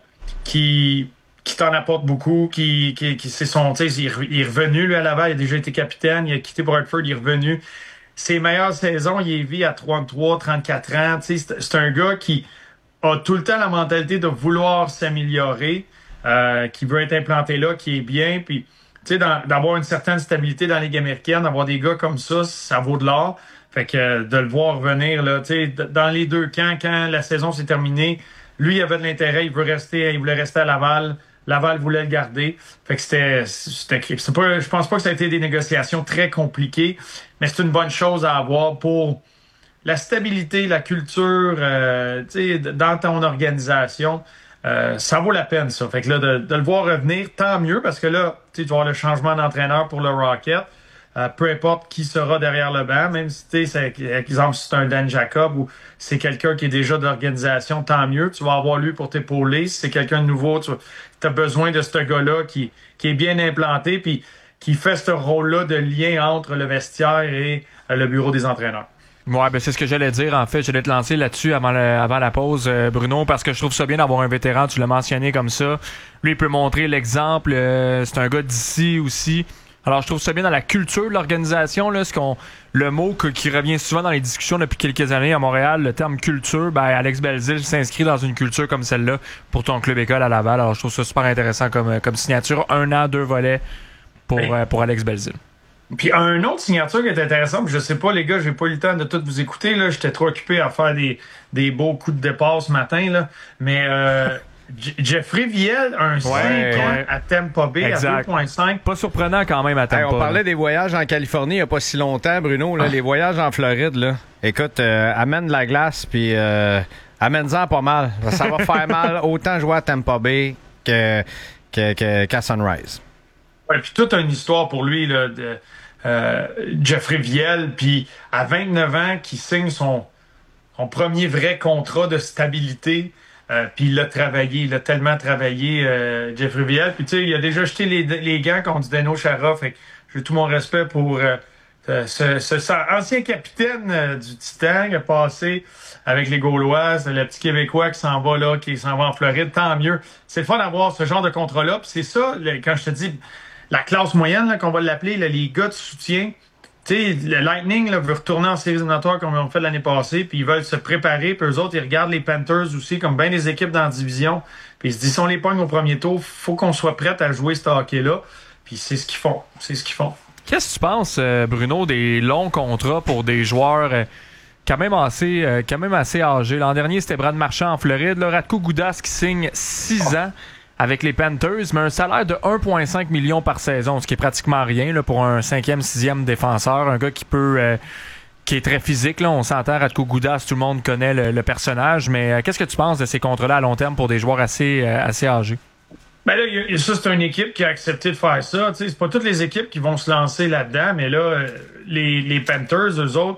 qui qui t'en apporte beaucoup, qui, qui, qui c'est son, tu sais, il, il est revenu, lui, à Laval, il a déjà été capitaine, il a quitté Bradford, il est revenu. Ses meilleures saisons, il est vu à trente-trois, trente-quatre ans, tu sais, c'est, c'est un gars qui a tout le temps la mentalité de vouloir s'améliorer, euh, qui veut être implanté là, qui est bien, puis, tu sais, dans, d'avoir une certaine stabilité dans la Ligue américaine, d'avoir des gars comme ça, ça vaut de l'or. Fait que euh, de le voir revenir, là, tu sais, d- dans les deux camps, quand la saison s'est terminée, lui, il avait de l'intérêt, il veut rester, il voulait rester à Laval. Laval voulait le garder. Fait que c'était, c'était, c'est pas, je pense pas que ça a été des négociations très compliquées, mais c'est une bonne chose à avoir pour la stabilité, la culture, euh, tu sais, dans ton organisation. Euh, ça vaut la peine, ça. Fait que là, de, de le voir revenir, tant mieux, parce que là, tu sais, tu vas avoir le changement d'entraîneur pour le Rocket. Euh, peu importe qui sera derrière le banc, même si, tu sais, par exemple, si c'est un Dan Jacob ou c'est quelqu'un qui est déjà de l'organisation, tant mieux. Tu vas avoir lui pour t'épauler. Si c'est quelqu'un de nouveau, tu as besoin de ce gars-là qui, qui est bien implanté puis qui fait ce rôle-là de lien entre le vestiaire et euh, le bureau des entraîneurs. Ouais, ben c'est ce que j'allais dire, en fait. J'allais te lancer là-dessus avant, le, avant la pause, euh, Bruno, parce que je trouve ça bien d'avoir un vétéran, tu l'as mentionné comme ça. Lui, il peut montrer l'exemple. Euh, c'est un gars d'ici aussi. Alors, je trouve ça bien dans la culture de l'organisation, là, ce qu'on, le mot que, qui revient souvent dans les discussions depuis quelques années à Montréal, le terme culture, ben, Alex Belzile s'inscrit dans une culture comme celle-là pour ton club école à Laval. Alors, je trouve ça super intéressant comme, comme signature. Un an, deux volets pour, Oui. euh, pour Alex Belzile. Puis un autre signature qui est intéressante, je sais pas les gars, j'ai pas eu le temps de tout vous écouter là, j'étais trop occupé à faire des des beaux coups de départ ce matin là, mais euh, J- Jeffrey Viel, un cinq ans ouais. à Tampa Bay Exact. à deux virgule cinq. Pas surprenant quand même à Hey, Tampa. on parlait là. des voyages en Californie il n'y a pas si longtemps, Bruno. Là, Ah. Les voyages en Floride, là. Écoute, euh, amène de la glace, puis euh, amène-en pas mal. Ça va faire mal autant jouer à Tampa Bay que, que, que- qu'à Sunrise. Ouais, puis toute une histoire pour lui là, de euh, Jeffrey Viel, puis à vingt-neuf ans qui signe son son premier vrai contrat de stabilité. Euh, puis il l'a travaillé, il a tellement travaillé, euh, Jeffrey Viel. Puis tu sais, il a déjà jeté les, les gants contre Zdeno Chara. Fait que j'ai tout mon respect pour euh, ce, ce, ce ancien capitaine euh, du Titan qui a passé avec les Gaulois, c'est le petit Québécois qui s'en va là, qui s'en va en Floride. Tant mieux. C'est le fun d'avoir ce genre de contrat-là. Puis c'est ça, le- quand je te dis la classe moyenne, là, qu'on va l'appeler, là, les gars de soutien. Tu sais, le Lightning là, veut retourner en séries éliminatoires comme ils ont fait l'année passée, puis ils veulent se préparer, puis eux autres, ils regardent les Panthers aussi, comme bien des équipes dans la division, puis ils se disent, si on les pogne au premier tour, faut qu'on soit prêt à jouer ce hockey-là, puis c'est ce qu'ils font, c'est ce qu'ils font. Qu'est-ce que tu penses, euh, Bruno, des longs contrats pour des joueurs euh, quand même assez euh, quand même assez âgés? L'an dernier, c'était Brad Marchand en Floride. Là, Radko Gudas qui signe six ans avec les Panthers, mais un salaire de un virgule cinq million par saison, ce qui est pratiquement rien là, pour un cinquième, sixième défenseur. Un gars qui peut... Euh, qui est très physique. Là. On s'entend, Radko Gudas, tout le monde connaît le, le personnage, mais euh, qu'est-ce que tu penses de ces contrats-là à long terme pour des joueurs assez, euh, assez âgés? Ben là, y a- ça, c'est une équipe qui a accepté de faire ça. Tu sais, c'est pas toutes les équipes qui vont se lancer là-dedans, mais là, euh, les, les Panthers, eux autres,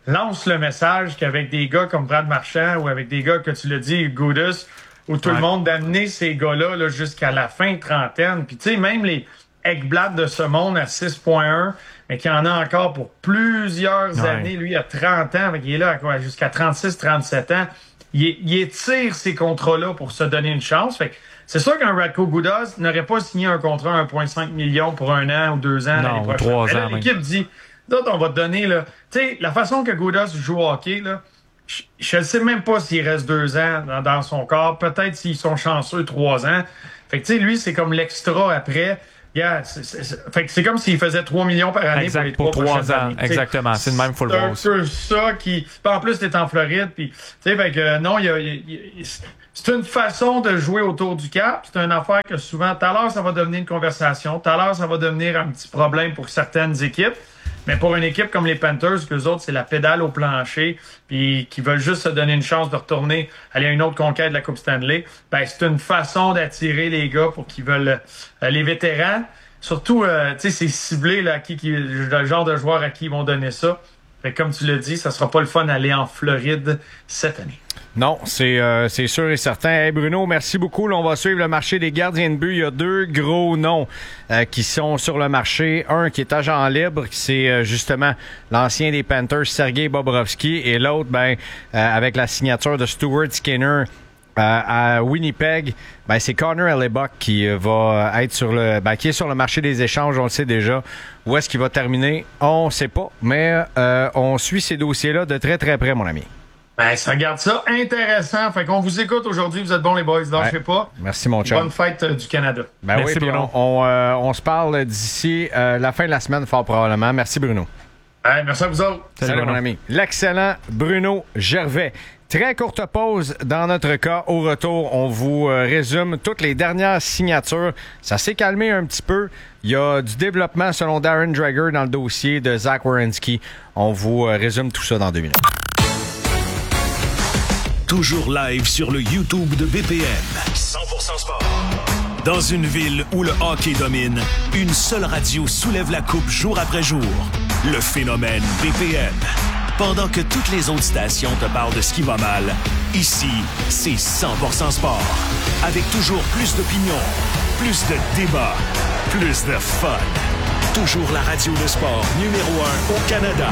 lance le message qu'avec des gars comme Brad Marchand ou avec des gars que tu l'as dit, Gudas, ou tout ouais. le monde, d'amener ces gars-là là, jusqu'à la fin de trentaine. Puis tu sais, même les Ekblad de ce monde à six virgule un, mais qui en a encore pour plusieurs ouais. années. Lui, il a trente ans, mais il est là quoi, jusqu'à trente-six trente-sept ans. Il, il étire ces contrats-là pour se donner une chance. Fait que c'est sûr qu'un Radko Gudas n'aurait pas signé un contrat à un virgule cinq million pour un an ou deux ans l'année prochaine. Trois là, ans, l'équipe dit, d'autres, on va te donner, là. Tu sais, la façon que Gudas joue au hockey, là, je ne sais même pas s'il reste deux ans dans, dans son corps. Peut-être s'ils sont chanceux, trois ans. Fait que, tu sais, lui, c'est comme l'extra après. Yeah, c'est, c'est, c'est, fait que c'est comme s'il faisait trois millions par année exact, pour les trois pour trois ans. Années. Exactement, c'est le même full C'est un boss. peu ça qui... En plus, t'es en Floride, puis... Tu sais, fait que euh, non, il y a... Y a, y a c'est une façon de jouer autour du cap. C'est une affaire que souvent, tout à l'heure, ça va devenir une conversation. Tout à l'heure, ça va devenir un petit problème pour certaines équipes. Mais pour une équipe comme les Panthers, qu'eux autres, c'est la pédale au plancher, puis qui veulent juste se donner une chance de retourner, aller à une autre conquête de la Coupe Stanley, ben c'est une façon d'attirer les gars pour qu'ils veulent... Euh, les vétérans, surtout, euh, tu sais, c'est ciblé, là, à qui, qui, le genre de joueur à qui ils vont donner ça. Fait que comme tu l'as dit, ça sera pas le fun d'aller en Floride cette année. Non, c'est euh, c'est sûr et certain. Hey Bruno, merci beaucoup. Là, on va suivre le marché des gardiens de but. Il y a deux gros noms euh, qui sont sur le marché. Un qui est agent libre, c'est euh, justement l'ancien des Panthers, Sergei Bobrovsky, et l'autre, ben, euh, avec la signature de Stuart Skinner euh, à Winnipeg, ben, c'est Connor Hellebuyck qui euh, va être sur le, ben, qui est sur le marché des échanges. On le sait déjà. Où est-ce qu'il va terminer? On ne sait pas, mais euh, on suit ces dossiers-là de très très près, mon ami. Ben, ça garde ça intéressant. Fait qu'on vous écoute aujourd'hui. Vous êtes bons, les boys. Lâchez ouais. pas. Merci, mon chum. Bonne fête euh, du Canada. Ben Merci, oui, Bruno. On, on, euh, on se parle d'ici euh, la fin de la semaine, fort probablement. Merci, Bruno. Ouais, merci à vous autres. Salut, Salut mon ami. L'excellent Bruno Gervais. Très courte pause dans notre cas. Au retour, on vous euh, résume toutes les dernières signatures. Ça s'est calmé un petit peu. Il y a du développement selon Darren Dreger dans le dossier de Zach Werenski. On vous euh, résume tout ça dans deux minutes. Toujours live sur le YouTube de B P M. cent pour cent sport. Dans une ville où le hockey domine, une seule radio soulève la coupe jour après jour. Le phénomène B P M. Pendant que toutes les autres stations te parlent de ce qui va mal, ici, c'est cent pour cent sport. Avec toujours plus d'opinions, plus de débats, plus de fun. Toujours la radio de sport numéro un au Canada.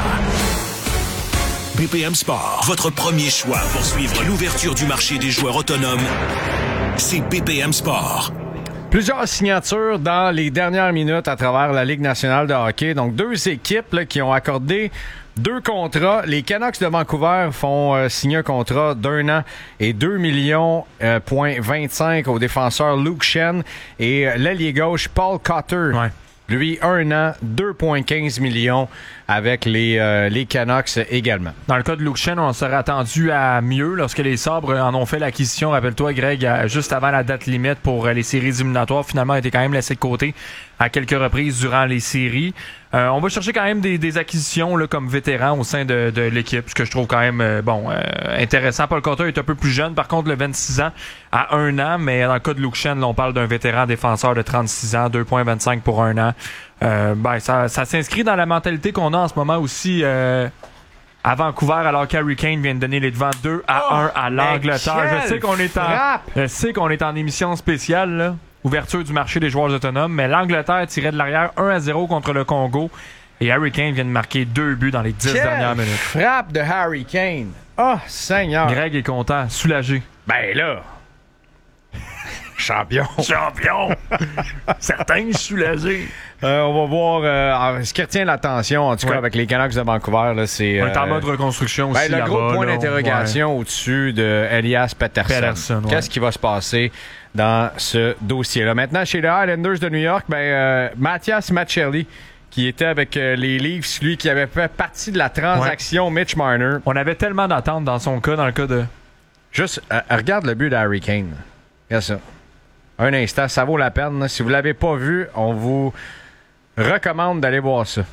B P M Sport, votre premier choix pour suivre l'ouverture du marché des joueurs autonomes, c'est B P M Sport. Plusieurs signatures dans les dernières minutes à travers la Ligue nationale de hockey. Donc, deux équipes là, qui ont accordé deux contrats. Les Canucks de Vancouver font euh, signer un contrat d'un an et deux millions euh, point vingt-cinq au défenseur Luke Schenn et euh, l'ailier gauche Paul Cotter. Ouais. Lui, un an, deux virgule quinze millions avec les, euh, les Canucks également. Dans le cas de Luke Schenn, on serait attendu à mieux lorsque les Sabres en ont fait l'acquisition. Rappelle-toi, Greg, juste avant la date limite pour les séries éliminatoires, finalement, a été quand même laissé de côté à quelques reprises durant les séries. Euh, on va chercher quand même des, des acquisitions là, comme vétéran au sein de, de l'équipe, ce que je trouve quand même euh, bon euh, intéressant. Paul Cotter est un peu plus jeune, par contre, le vingt-six ans à un an, mais dans le cas de Luke Schenn, là, on parle d'un vétéran défenseur de trente-six ans, deux virgule vingt-cinq pour un an. Euh, ben, ça, ça s'inscrit dans la mentalité qu'on a en ce moment aussi euh, à Vancouver, alors qu'Harry Kane vient de donner les devants deux à un à l'Angleterre. Je sais qu'on est en, je sais qu'on est en émission spéciale, là. Ouverture du marché des joueurs autonomes, mais l'Angleterre tirait de l'arrière un à zéro contre le Congo et Harry Kane vient de marquer deux buts dans les dix dernières minutes. Frappe de Harry Kane. Oh, Seigneur. Greg est content, soulagé. Ben là. Champion. Champion. Certains soulagés. Euh, on va voir euh, ce qui retient l'attention, en tout ouais. cas, avec les Canucks de Vancouver. Là, c'est, on est en euh, mode reconstruction aussi. Ben, le gros là-bas, point là, d'interrogation ouais. au-dessus de Elias Pettersson. Pettersson ouais. Qu'est-ce qui va se passer dans ce dossier-là? Maintenant, chez les Highlanders de New York, ben, euh, Mathias Maccelli, qui était avec euh, les Leafs, lui qui avait fait partie de la transaction ouais. Mitch Marner. On avait tellement d'attentes dans son cas, dans le cas de... Juste, euh, regarde le but d'Harry Kane. Regarde ça. Un instant, ça vaut la peine. Là. Si vous ne l'avez pas vu, on vous recommande d'aller voir ça.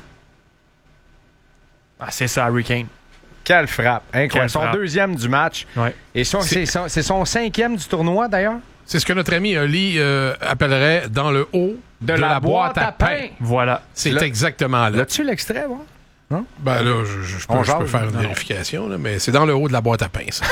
Ah, c'est ça, Harry Kane. Quelle frappe. Incroyable. Quelle son frappe. deuxième du match. Ouais. Et son, c'est... C'est, son, c'est son cinquième du tournoi, d'ailleurs. C'est ce que notre ami Oli euh, appellerait dans le haut de, de la, la boîte, boîte à pain. pain. Voilà. C'est là, exactement là. L'as-tu l'extrait, moi? Non? Ben là, je, je, je peux, On je peux jase, faire une non. vérification, là, mais c'est dans le haut de la boîte à pain, ça.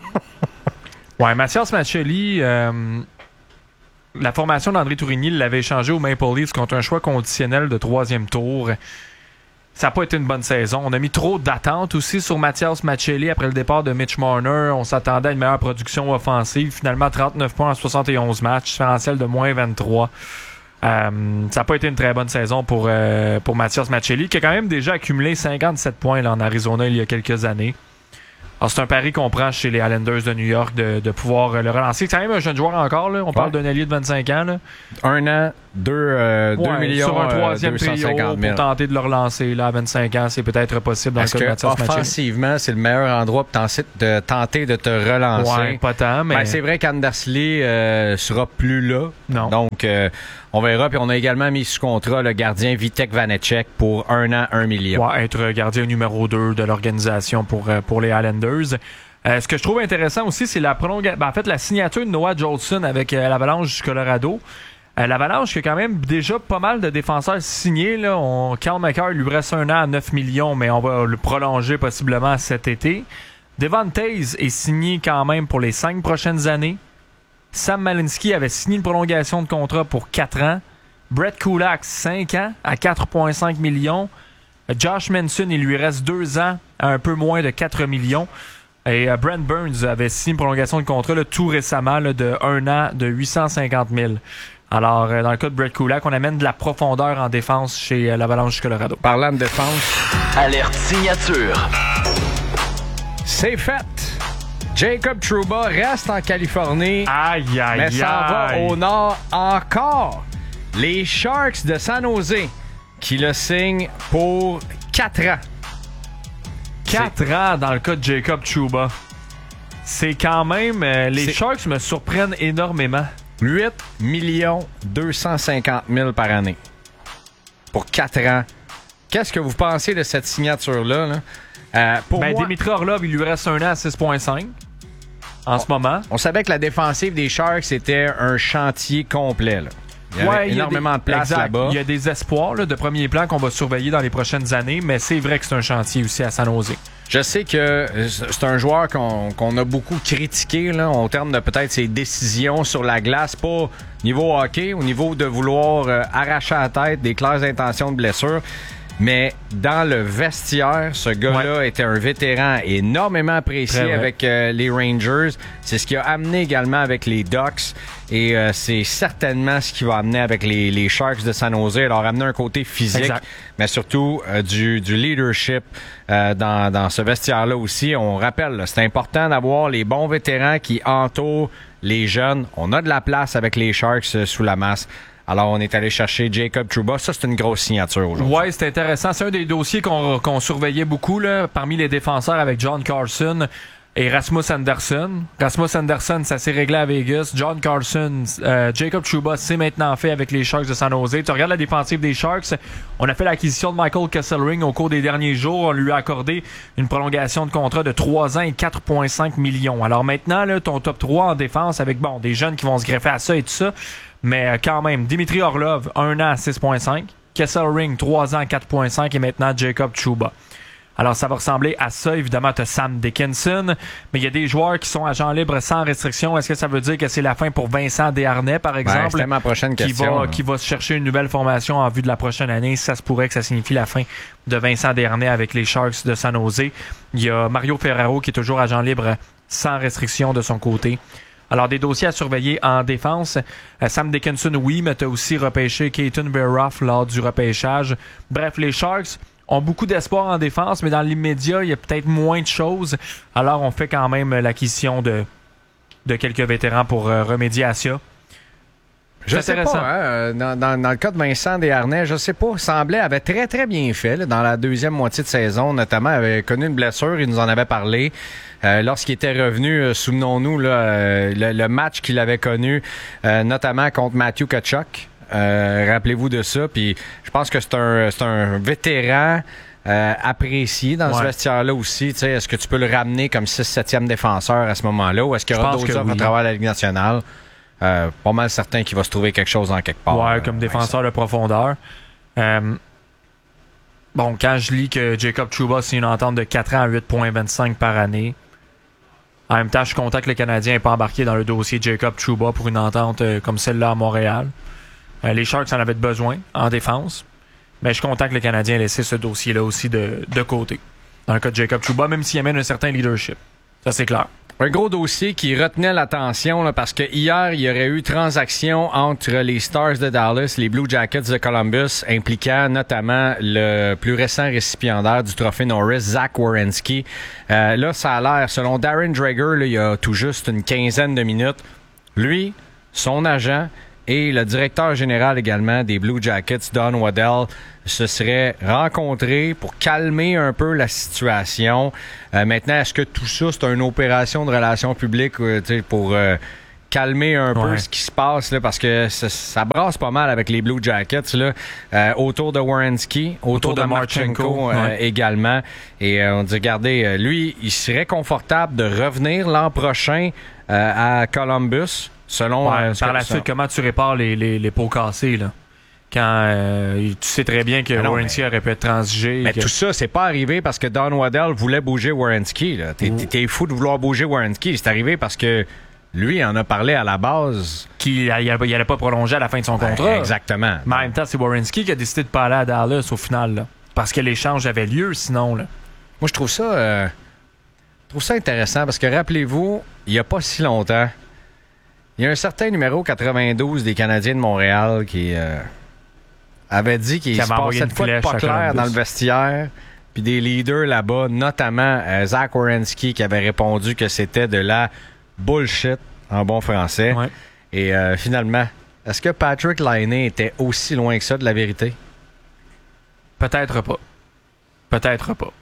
Ouais, Mathias Maccelli, euh, la formation d'André Tourigny l'avait échangé au Maple Leafs contre un choix conditionnel de troisième tour. Ça n'a pas été une bonne saison. On a mis trop d'attentes aussi sur Mathias Maccelli après le départ de Mitch Marner. On s'attendait à une meilleure production offensive. Finalement, trente-neuf points en soixante et onze matchs, différentiel de moins vingt-trois. Euh, ça n'a pas été une très bonne saison pour, euh, pour Mathias Maccelli, qui a quand même déjà accumulé cinquante-sept points là, en Arizona il y a quelques années. Alors, c'est un pari qu'on prend chez les Islanders de New York de, de pouvoir euh, le relancer. C'est quand même un jeune joueur encore. Là. On ouais. parle d'un allié de vingt-cinq ans. Là. Un an, deux, euh, deux Ouais, millions, sur un troisième euh, deux cent trio cinquante mille. pour tenter de le relancer là, à vingt-cinq ans. C'est peut-être possible dans Est-ce le cas de que Mathias Maccelli. offensivement, c'est le meilleur endroit pour tenter de, tenter de te relancer? Ouais, pas tant, mais... Ben, c'est vrai qu'Anders Lee euh, sera plus là. Non. Donc, euh, on verra. Puis on a également mis sous contrat le gardien Vitek Vanecek pour un an, un million. Ouais, être gardien numéro deux de l'organisation pour, euh, pour les Islanders. Euh, ce que je trouve intéressant aussi, c'est la prolongation. Ben, en fait, la signature de Noah Jolson avec euh, l'Avalanche du Colorado. Euh, L'Avalanche qui a quand même déjà pas mal de défenseurs signés. Là. On, Cal McCarr lui reste un an à neuf millions, mais on va le prolonger possiblement cet été. Devon Taze est signé quand même pour les cinq prochaines années. Sam Malinski avait signé une prolongation de contrat pour quatre ans. Brett Kulak, cinq ans à quatre virgule cinq millions. Josh Manson, il lui reste deux ans à un peu moins de quatre millions. Et uh, Brent Burns avait signé une prolongation de contrat là, tout récemment là, de un an de huit cent cinquante mille. Alors, euh, dans le cas de Brett Kulak, on amène de la profondeur en défense chez euh, l'Avalanche du Colorado. Parlant de défense, Alerte signature. c'est fait. Jacob Trouba reste en Californie, Aïe, aïe, mais s'en va aïe. au nord encore. Les Sharks de San Jose qui le signent pour quatre ans. quatre ans dans le cas de Jacob Trouba. C'est quand même... Euh, les C'est- Sharks me surprennent énormément. huit millions deux cent cinquante mille par année pour quatre ans. Qu'est-ce que vous pensez de cette signature-là? Là? Euh, pour Ben, moi, Dimitri Orlov, il lui reste un an à six virgule cinq en ce moment. on savait que la défensive des Sharks était un chantier complet. Là. Il y avait Ouais, il y a énormément des- de place exact. là-bas. Il y a des espoirs là, de premier plan qu'on va surveiller dans les prochaines années, mais c'est vrai que c'est un chantier aussi à San Jose. Je sais que euh, c'est un joueur qu'on qu'on a beaucoup critiqué là, en termes de peut-être ses décisions sur la glace, pas au niveau hockey, au niveau de vouloir euh, arracher la tête, des claires intentions de blessure. Mais dans le vestiaire, ce gars-là Ouais. était un vétéran énormément apprécié Très vrai. avec euh, les Rangers. C'est ce qui a amené également avec les Ducks. Et euh, c'est certainement ce qui va amener avec les, les Sharks de San Jose. Alors, amener un côté physique, Exact. mais surtout euh, du, du leadership euh, dans, dans ce vestiaire-là aussi. On rappelle, là, c'est important d'avoir les bons vétérans qui entourent les jeunes. On a de la place avec les Sharks euh, sous la masse. Alors, on est allé chercher Jacob Trouba. Ça, c'est une grosse signature aujourd'hui. Ouais, c'est intéressant. C'est un des dossiers qu'on qu'on surveillait beaucoup là, parmi les défenseurs avec John Carlson et Rasmus Anderson. Rasmus Anderson, ça s'est réglé à Vegas. John Carlson, euh, Jacob Trouba, c'est maintenant fait avec les Sharks de San Jose. Tu regardes la défensive des Sharks. On a fait l'acquisition de Michael Kesselring au cours des derniers jours. On lui a accordé une prolongation de contrat de trois ans et quatre virgule cinq millions. Alors maintenant, là, ton top trois en défense avec bon des jeunes qui vont se greffer à ça et tout ça. Mais euh, quand même, Dimitri Orlov, un an à six virgule cinq. Kesselring, trois ans à quatre virgule cinq. Et maintenant, Jacob Trouba. Alors, ça va ressembler à ça. Évidemment, tu as Sam Dickinson. Mais il y a des joueurs qui sont agents libres sans restriction. Est-ce que ça veut dire que c'est la fin pour Vincent Desharnais, par Ben, exemple? c'était ma prochaine qui question. va, là. qui va se chercher une nouvelle formation en vue de la prochaine année. Ça se pourrait que ça signifie la fin de Vincent Desharnais avec les Sharks de San Jose. Il y a Mario Ferraro qui est toujours agent libre sans restriction de son côté. Alors, des dossiers à surveiller en défense. Euh, Sam Dickinson, oui, mais tu as aussi repêché Keaton Beroff lors du repêchage. Bref, les Sharks ont beaucoup d'espoir en défense, mais dans l'immédiat, il y a peut-être moins de choses. Alors, on fait quand même l'acquisition de, de quelques vétérans pour euh, remédier à ça. Je C'est sais intéressant. pas, hein, euh, dans, dans, dans le cas de Vincent Desharnais, je sais pas, semblait avait très très bien fait là, dans la deuxième moitié de saison, notamment avait connu une blessure, il nous en avait parlé. Euh, lorsqu'il était revenu, euh, souvenons-nous là, euh, le, le match qu'il avait connu, euh, notamment contre Matthew Tkachuk. Euh, rappelez-vous de ça. Puis je pense que c'est un, c'est un vétéran euh, apprécié dans Ouais. ce vestiaire-là aussi. Tu sais, est-ce que tu peux le ramener comme six septième défenseur à ce moment-là, ou est-ce qu'il y Je aura pense d'autres que offres à oui. travers la Ligue nationale? Euh, pas mal certain qu'il va se trouver quelque chose en quelque part. Ouais, euh, comme Vincent. défenseur de profondeur. Euh, bon, quand je lis que Jacob Trouba, c'est une entente de quatre ans à huit virgule vingt-cinq par année, en même temps, je suis content que le Canadien n'ait pas embarqué dans le dossier Jacob Trouba pour une entente euh, comme celle-là à Montréal. Euh, les Sharks en avaient besoin en défense, mais je suis content que le Canadien ait laissé ce dossier-là aussi de, de côté. Dans le cas de Jacob Trouba, même s'il amène un certain leadership. Ça, c'est clair. Un gros dossier qui retenait l'attention là, parce que hier, il y aurait eu transaction entre les Stars de Dallas, les Blue Jackets de Columbus, impliquant notamment le plus récent récipiendaire du trophée Norris, Zach Werenski. Euh, là, ça a l'air, selon Darren Dreger, là, il y a tout juste une quinzaine de minutes, lui, son agent et le directeur général également des Blue Jackets, Don Waddell, se seraient rencontrés pour calmer un peu la situation. Euh, maintenant, est-ce que tout ça, c'est une opération de relations publiques euh, pour euh, calmer un ouais. peu ce qui se passe? Là, parce que ça, ça brasse pas mal avec les Blue Jackets là, euh, autour de Werenski, autour, autour de, de Marchenko euh, ouais. également. Et euh, on dit, regardez, euh, lui, il serait confortable de revenir l'an prochain euh, à Columbus. Selon, ouais, euh, par la suite, comment tu répares les, les, les pots cassés, là? Quand euh, tu sais très bien que Werenski aurait pu être transigé. Mais que... tout ça, c'est pas arrivé parce que Don Waddell voulait bouger Werenski. T'es, Ouh. t'es fou de vouloir bouger Werenski. C'est arrivé parce que lui en a parlé à la base. Qu'il n'allait pas prolonger à la fin de son contrat. Ouais, exactement. Mais en même temps, c'est Werenski qui a décidé de pas aller à Dallas au final. Là, parce que l'échange avait lieu sinon. Là. Moi, je trouve ça, euh, je trouve ça intéressant parce que rappelez-vous, il y a pas si longtemps, il y a un certain numéro quatre-vingt-douze des Canadiens de Montréal qui euh, avait dit qu'il se passait de quoi de pas clair dans le vestiaire. Puis des leaders là-bas, notamment euh, Zach Werenski, qui avait répondu que c'était de la bullshit, en bon français. Ouais. Et euh, finalement, est-ce que Patrick Laine était aussi loin que ça de la vérité? Peut-être pas. Peut-être pas.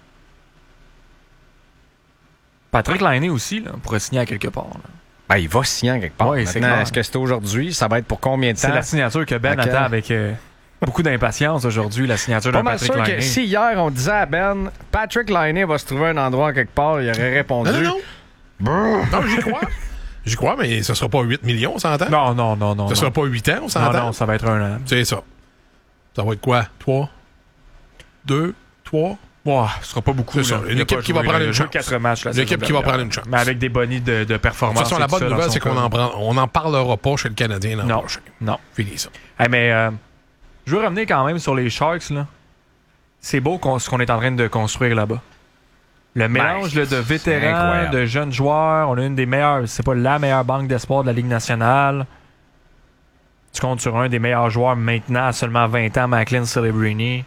Patrick Laine aussi, là, pourrait signer à quelque part. Là. Ben, il va signer quelque part. Oui, Maintenant, est-ce que c'est aujourd'hui? Ça va être pour combien de temps? C'est la signature que Ben okay. attend avec euh, beaucoup d'impatience aujourd'hui, la signature de Patrick Laine. Que si hier, on disait à Ben, Patrick Laine va se trouver un endroit quelque part, il aurait répondu... Non, non, non. non j'y crois. J'y crois, mais ce sera pas huit millions, on s'entend? Non, non, non, non. Ce non. sera pas huit ans, on s'entend? Non, non, ça va être un an. C'est ça. Ça va être quoi? trois? deux? trois? Wow, ce sera pas beaucoup. C'est ça. Une équipe qui va prendre une chance. quatre matchs, là, une équipe qui va prendre une chance. Mais avec des bonnies de, de performance. De toute façon, la bonne nouvelle, c'est qu'on cas. en prend, on n'en parlera pas chez le Canadien l'an non. prochain. Non. Fini ça. Hey, mais euh, je veux revenir quand même sur les Sharks. Là. C'est beau qu'on, ce qu'on est en train de construire là-bas. Le mélange ben, là, de vétérans, de jeunes joueurs. On a une des meilleures, c'est pas la meilleure banque d'espoir de la Ligue nationale. Tu comptes sur un des meilleurs joueurs maintenant à seulement vingt ans, Macklin Celebrini.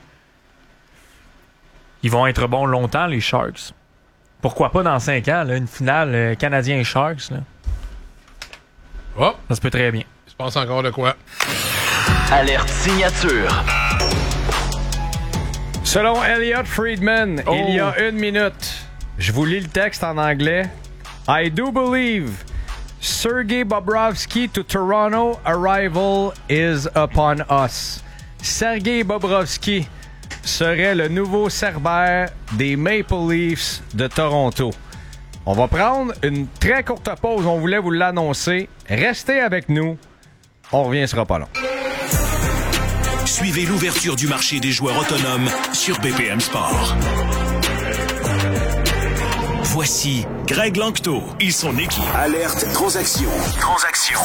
Ils vont être bons longtemps, les Sharks. Pourquoi pas dans cinq ans, là, une finale euh, Canadien-Sharks? Là. Oh! Ça se peut très bien. Il se passe encore de quoi? Alerte signature. Selon Elliot Friedman, oh. il y a une minute, je vous lis le texte en anglais. I do believe Sergei Bobrovsky to Toronto arrival is upon us. Sergei Bobrovsky serait le nouveau Cerbère des Maple Leafs de Toronto. On va prendre une très courte pause, on voulait vous l'annoncer. Restez avec nous, on revient, ce sera pas long. Suivez l'ouverture du marché des joueurs autonomes sur B P M Sport. Voici Greg Lanctot et son équipe. Alerte transaction. Transaction.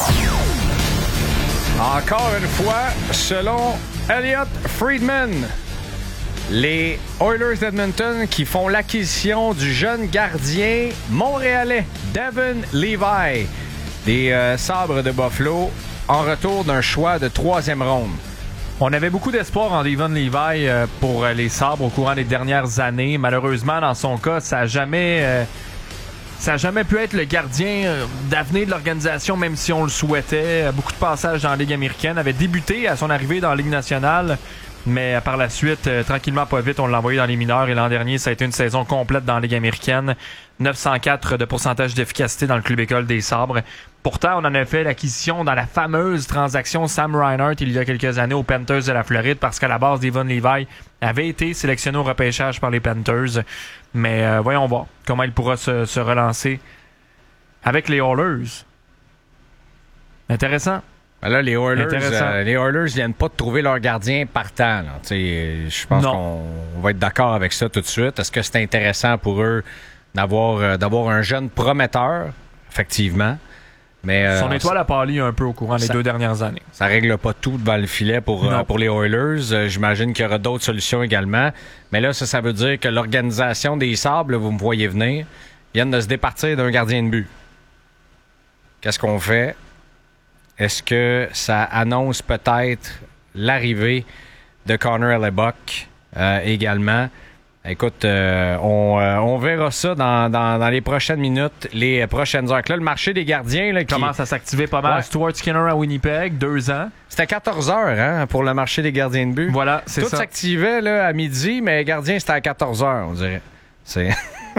Encore une fois, selon Elliot Friedman, les Oilers d'Edmonton qui font l'acquisition du jeune gardien montréalais Devon Levi des euh, Sabres de Buffalo en retour d'un choix de troisième ronde. On avait beaucoup d'espoir en Devon Levi euh, pour euh, les Sabres au courant des dernières années. Malheureusement, dans son cas, ça n'a jamais, euh, ça a jamais pu être le gardien euh, d'avenir de l'organisation, même si on le souhaitait. Euh, beaucoup de passages dans la Ligue américaine. Avait débuté à son arrivée dans la Ligue nationale, mais euh, par la suite, euh, tranquillement, pas vite, on l'a envoyé dans les mineurs. Et l'an dernier, ça a été une saison complète dans la Ligue américaine. neuf cent quatre de pourcentage d'efficacité dans le club école des Sabres. Pourtant, on en a fait l'acquisition dans la fameuse transaction Sam Reinhart il y a quelques années aux Panthers de la Floride parce qu'à la base, Devon Levi avait été sélectionné au repêchage par les Panthers. Mais euh, voyons voir comment il pourra se, se relancer avec les Oilers. Intéressant. Ben là, les Oilers, euh, les Oilers viennent pas de trouver leur gardien partant. Je pense non. qu'on va être d'accord avec ça tout de suite. Est-ce que c'est intéressant pour eux d'avoir, euh, d'avoir un jeune prometteur? Effectivement. Mais, euh, Son étoile a pâli un peu au courant des ça, deux dernières années. Ça règle pas tout devant le filet pour, euh, pour les Oilers. Euh, j'imagine qu'il y aura d'autres solutions également. Mais là, ça, ça veut dire que l'organisation des Sables, vous me voyez venir, viennent de se départir d'un gardien de but. Qu'est-ce qu'on fait? Est-ce que ça annonce peut-être l'arrivée de Connor Hellebuyck euh, également? Écoute, euh, on, euh, on verra ça dans, dans, dans les prochaines minutes, les prochaines heures. Là, le marché des gardiens... Là, qui commence à s'activer pas mal. Ouais. Stuart Skinner à Winnipeg, deux ans. C'était quatorze heures hein, pour le marché des gardiens de but. Voilà, c'est Tout ça. Tout s'activait là, à midi, mais les gardiens, c'était à quatorze heures, on dirait. C'est...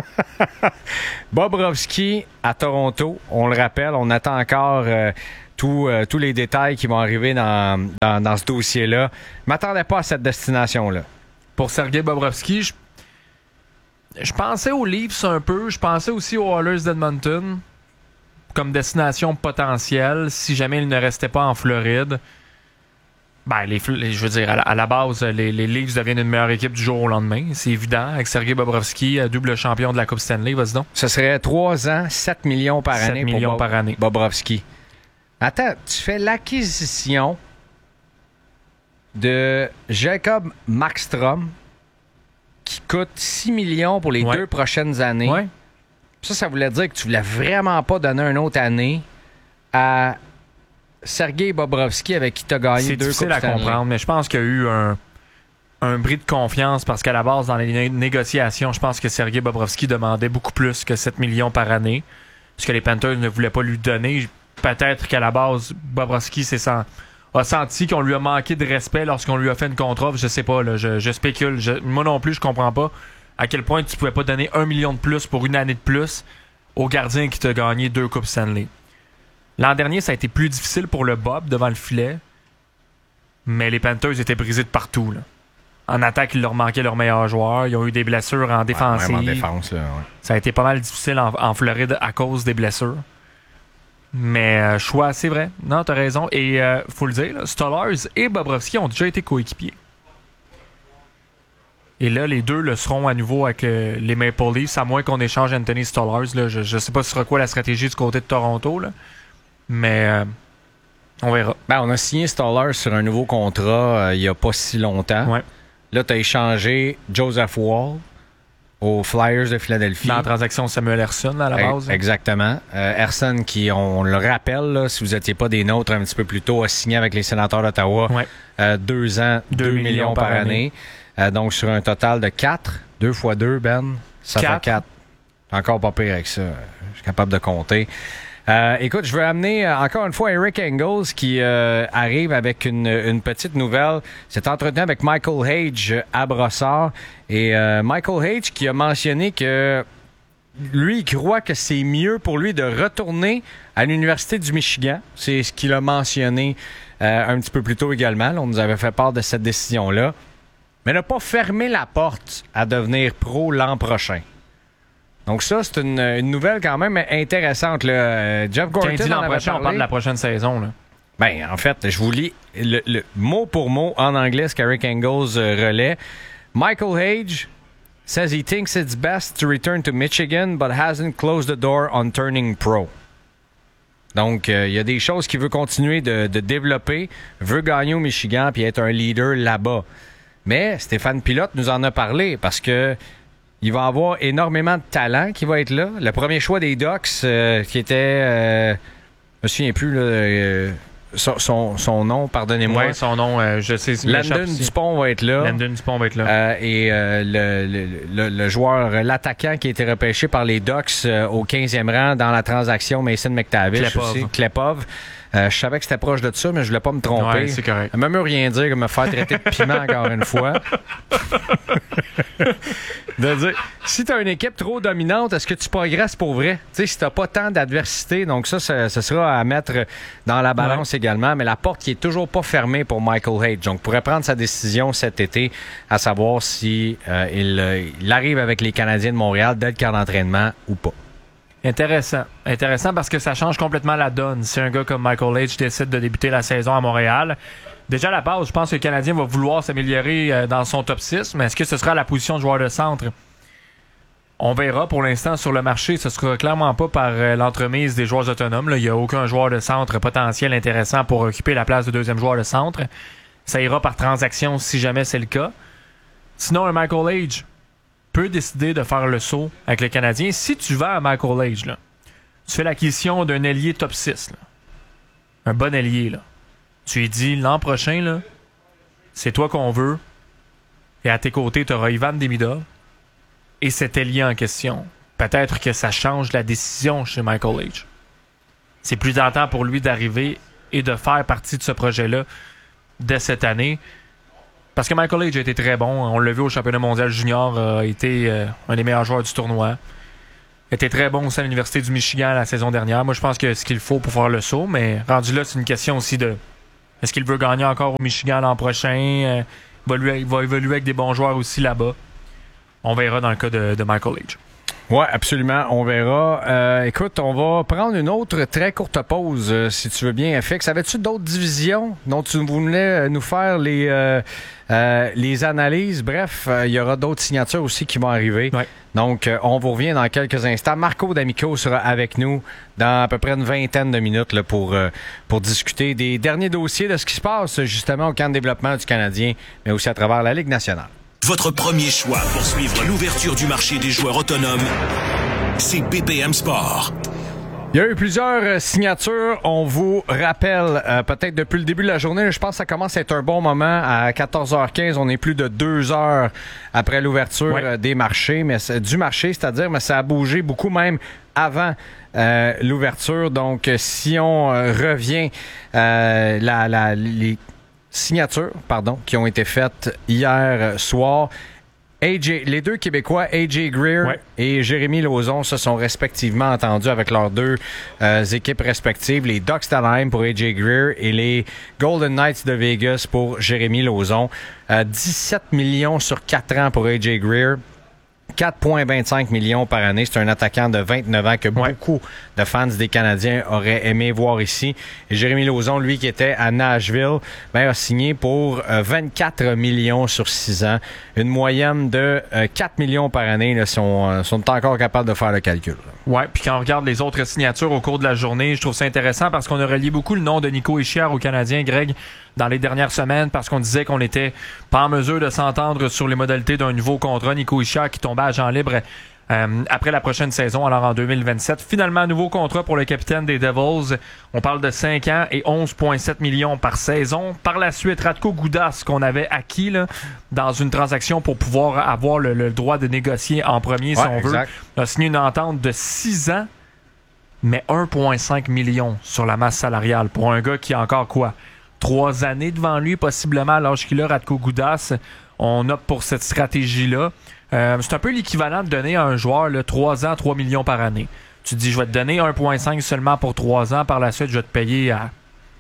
Bobrovski à Toronto, on le rappelle, on attend encore... Euh, Tous, euh, tous les détails qui vont arriver dans, dans, dans ce dossier-là. Je m'attendais pas à cette destination-là. Pour Sergei Bobrovski, je, je pensais aux Leafs un peu. Je pensais aussi aux Oilers d'Edmonton comme destination potentielle si jamais il ne restait pas en Floride. Ben, les, les, je veux dire, à la, à la base, les, les Leafs deviennent une meilleure équipe du jour au lendemain. C'est évident. Avec Sergei Bobrovski, double champion de la Coupe Stanley, vas-y donc. Ce serait trois ans, sept millions par année sept millions pour par année. Bobrovski. Attends, tu fais l'acquisition de Jacob Markstrom qui coûte six millions pour les ouais. deux prochaines années. Ouais. Ça, ça voulait dire que tu voulais vraiment pas donner une autre année à Sergei Bobrovski avec qui tu as gagné C'est deux Coupes difficile à Stanley. comprendre, mais je pense qu'il y a eu un, un bris de confiance parce qu'à la base, dans les né- négociations, je pense que Sergei Bobrovski demandait beaucoup plus que sept millions par année, ce que les Panthers ne voulaient pas lui donner. Peut-être qu'à la base, Bobrovski s'est sent, a senti qu'on lui a manqué de respect lorsqu'on lui a fait une contre-offre. Je sais pas, là, je, je spécule. Je, moi non plus, je comprends pas à quel point tu pouvais pas donner un million de plus pour une année de plus au gardien qui t'a gagné deux Coupes Stanley. L'an dernier, ça a été plus difficile pour le Bob devant le filet, mais les Panthers étaient brisés de partout. Là. En attaque, il leur manquait leurs meilleurs joueurs. Ils ont eu des blessures en défensive. Ouais, en défense, là, ouais. Ça a été pas mal difficile en, en Floride à cause des blessures. Mais euh, choix, c'est vrai. Non, t'as raison. Et euh, faut le dire, là, Stolarz et Bobrovski ont déjà été coéquipiers. Et là, les deux le seront à nouveau avec euh, les Maple Leafs, à moins qu'on échange Anthony Stolarz. Là. Je, je sais pas ce sera quoi la stratégie du côté de Toronto, là. Mais euh, on verra. Ben, on a signé Stolarz sur un nouveau contrat euh, il y a pas si longtemps. Ouais. Là, t'as échangé Joseph Woll aux Flyers de Philadelphie. Dans la transaction Samuel Ersson, là, à la base. Exactement. Euh, Ersson, qui, on le rappelle, là, si vous n'étiez pas des nôtres un petit peu plus tôt, a signé avec les Sénateurs d'Ottawa ouais. euh, deux ans, deux, deux millions, millions par, par année. année. Euh, donc, sur un total de quatre. Deux fois deux, Ben. Ça quatre. fait quatre. Encore pas pire avec ça. Je suis capable de compter. Euh, écoute, je veux amener euh, encore une fois Eric Engels qui euh, arrive avec une, une petite nouvelle. C'est entretenu avec Michael Hage à Brossard. Et euh, Michael Hage qui a mentionné que lui, il croit que c'est mieux pour lui de retourner à l'Université du Michigan. C'est ce qu'il a mentionné euh, un petit peu plus tôt également. Là, on nous avait fait part de cette décision-là. Mais n'a pas fermé la porte à devenir pro l'an prochain. Donc ça, c'est une, une nouvelle quand même intéressante. Là. Jeff Gorton dit l'an en avait prochain, parlé. on parle de la prochaine saison. Là. Ben, en fait, je vous lis le, le mot pour mot en anglais ce qu'Eric Engels euh, relaie. Michael Hage says he thinks it's best to return to Michigan, but hasn't closed the door on turning pro. Donc, il euh, y a des choses qu'il veut continuer de, de développer, veut gagner au Michigan puis être un leader là-bas. Mais Stéphane Pilote nous en a parlé parce que il va avoir énormément de talent qui va être là. Le premier choix des Ducks, euh, qui était... Euh, je me souviens plus, là, euh, son, son, son nom, pardonnez-moi. Oui, son nom, euh, je sais. Landon Dupont va être là. Landon Dupont va être là. Euh, et euh, le, le, le, le joueur, l'attaquant qui a été repêché par les Ducks euh, au quinzième rang dans la transaction Mason McTavish Klepov. aussi. Klepov. Euh, je savais que c'était proche de ça, mais je voulais pas me tromper. Ouais, c'est correct. Même rien dire que me faire traiter de piment encore une fois. De dire, si tu as une équipe trop dominante, est-ce que tu progresses pour vrai? Tu sais, si tu n'as pas tant d'adversité, donc ça, ce sera à mettre dans la balance ouais. également. Mais la porte qui est toujours pas fermée pour Michael Hage. Donc, pourrait prendre sa décision cet été, à savoir si euh, il, euh, il arrive avec les Canadiens de Montréal dès le camp d'entraînement ou pas. Intéressant. Intéressant parce que ça change complètement la donne. Si un gars comme Michael H décide de débuter la saison à Montréal, déjà à la base, je pense que le Canadien va vouloir s'améliorer dans son top six, mais est-ce que ce sera la position de joueur de centre? On verra. Pour l'instant, sur le marché, ce sera clairement pas par l'entremise des joueurs autonomes. Là. Il n'y a aucun joueur de centre potentiel intéressant pour occuper la place de deuxième joueur de centre. Ça ira par transaction si jamais c'est le cas. Sinon, un Michael H peut décider de faire le saut avec le Canadien. Si tu vas à Michael H, là, tu fais l'acquisition d'un ailier top six. Là. Un bon ailier. Là. Tu lui dis, l'an prochain, là, c'est toi qu'on veut. Et à tes côtés, tu auras Ivan Demidov. Et cet ailier en question. Peut-être que ça change la décision chez Michael H. C'est plus tentant pour lui d'arriver et de faire partie de ce projet-là dès cette année. Parce que Michael H a été très bon. On l'a vu au championnat mondial junior. A été euh, un des meilleurs joueurs du tournoi. Il était très bon aussi à l'Université du Michigan la saison dernière. Moi, je pense que ce qu'il faut pour faire le saut. Mais rendu là, c'est une question aussi de... Est-ce qu'il veut gagner encore au Michigan l'an prochain? Euh, il, va lui, il va évoluer avec des bons joueurs aussi là-bas. On verra dans le cas de, de Michael H. Oui, absolument. On verra. Euh, écoute, on va prendre une autre très courte pause, euh, si tu veux bien, F X. Avais-tu d'autres divisions dont tu voulais nous faire les, euh, euh, les analyses? Bref, il euh, y aura d'autres signatures aussi qui vont arriver. Ouais. Donc, euh, on vous revient dans quelques instants. Marco D'Amico sera avec nous dans à peu près une vingtaine de minutes là, pour, euh, pour discuter des derniers dossiers de ce qui se passe justement au camp de développement du Canadien, mais aussi à travers la Ligue nationale. Votre premier choix pour suivre l'ouverture du marché des joueurs autonomes, c'est B P M Sport. Il y a eu plusieurs signatures. On vous rappelle, euh, peut-être depuis le début de la journée, je pense que ça commence à être un bon moment. À quatorze heures quinze, on est plus de deux heures après l'ouverture ouais. des marchés, mais c'est, du marché, c'est-à-dire, mais ça a bougé beaucoup même avant euh, l'ouverture. Donc, si on euh, revient, euh, la, la, les signatures, pardon, qui ont été faites hier soir. A J, les deux Québécois, A J Greer ouais. et Jérémy Lauzon, se sont respectivement entendus avec leurs deux euh, équipes respectives, les Ducks d'Anaheim pour A J Greer et les Golden Knights de Vegas pour Jérémy Lauzon. Euh, dix-sept millions sur quatre ans pour A J Greer. quatre virgule vingt-cinq millions par année. C'est un attaquant de vingt-neuf ans que ouais. beaucoup de fans des Canadiens auraient aimé voir ici. Et Jérémy Lauzon, lui, qui était à Nashville, ben, a signé pour euh, vingt-quatre millions sur six ans. Une moyenne de euh, quatre millions par année. Là, si on, euh, sont encore capables de faire le calcul. Ouais, puis quand on regarde les autres signatures au cours de la journée, je trouve ça intéressant parce qu'on a relié beaucoup le nom de Nico Hischier aux Canadiens, Greg, dans les dernières semaines, parce qu'on disait qu'on n'était pas en mesure de s'entendre sur les modalités d'un nouveau contrat. Nico Hischier qui tombait agent libre euh, après la prochaine saison, alors en deux mille vingt-sept. Finalement, nouveau contrat pour le capitaine des Devils. On parle de cinq ans et onze virgule sept millions par saison. Par la suite, Radko Gudas, qu'on avait acquis là, dans une transaction pour pouvoir avoir le, le droit de négocier en premier, ouais, si on exact. veut, a signé une entente de six ans, mais un virgule cinq millions sur la masse salariale pour un gars qui a encore quoi? Trois années devant lui, possiblement, à l'âge qu'il a, Radko Gudas. On opte pour cette stratégie-là. Euh, c'est un peu l'équivalent de donner à un joueur là, trois ans, trois millions par année. Tu te dis, je vais te donner un virgule cinq seulement pour trois ans. Par la suite, je vais te payer à,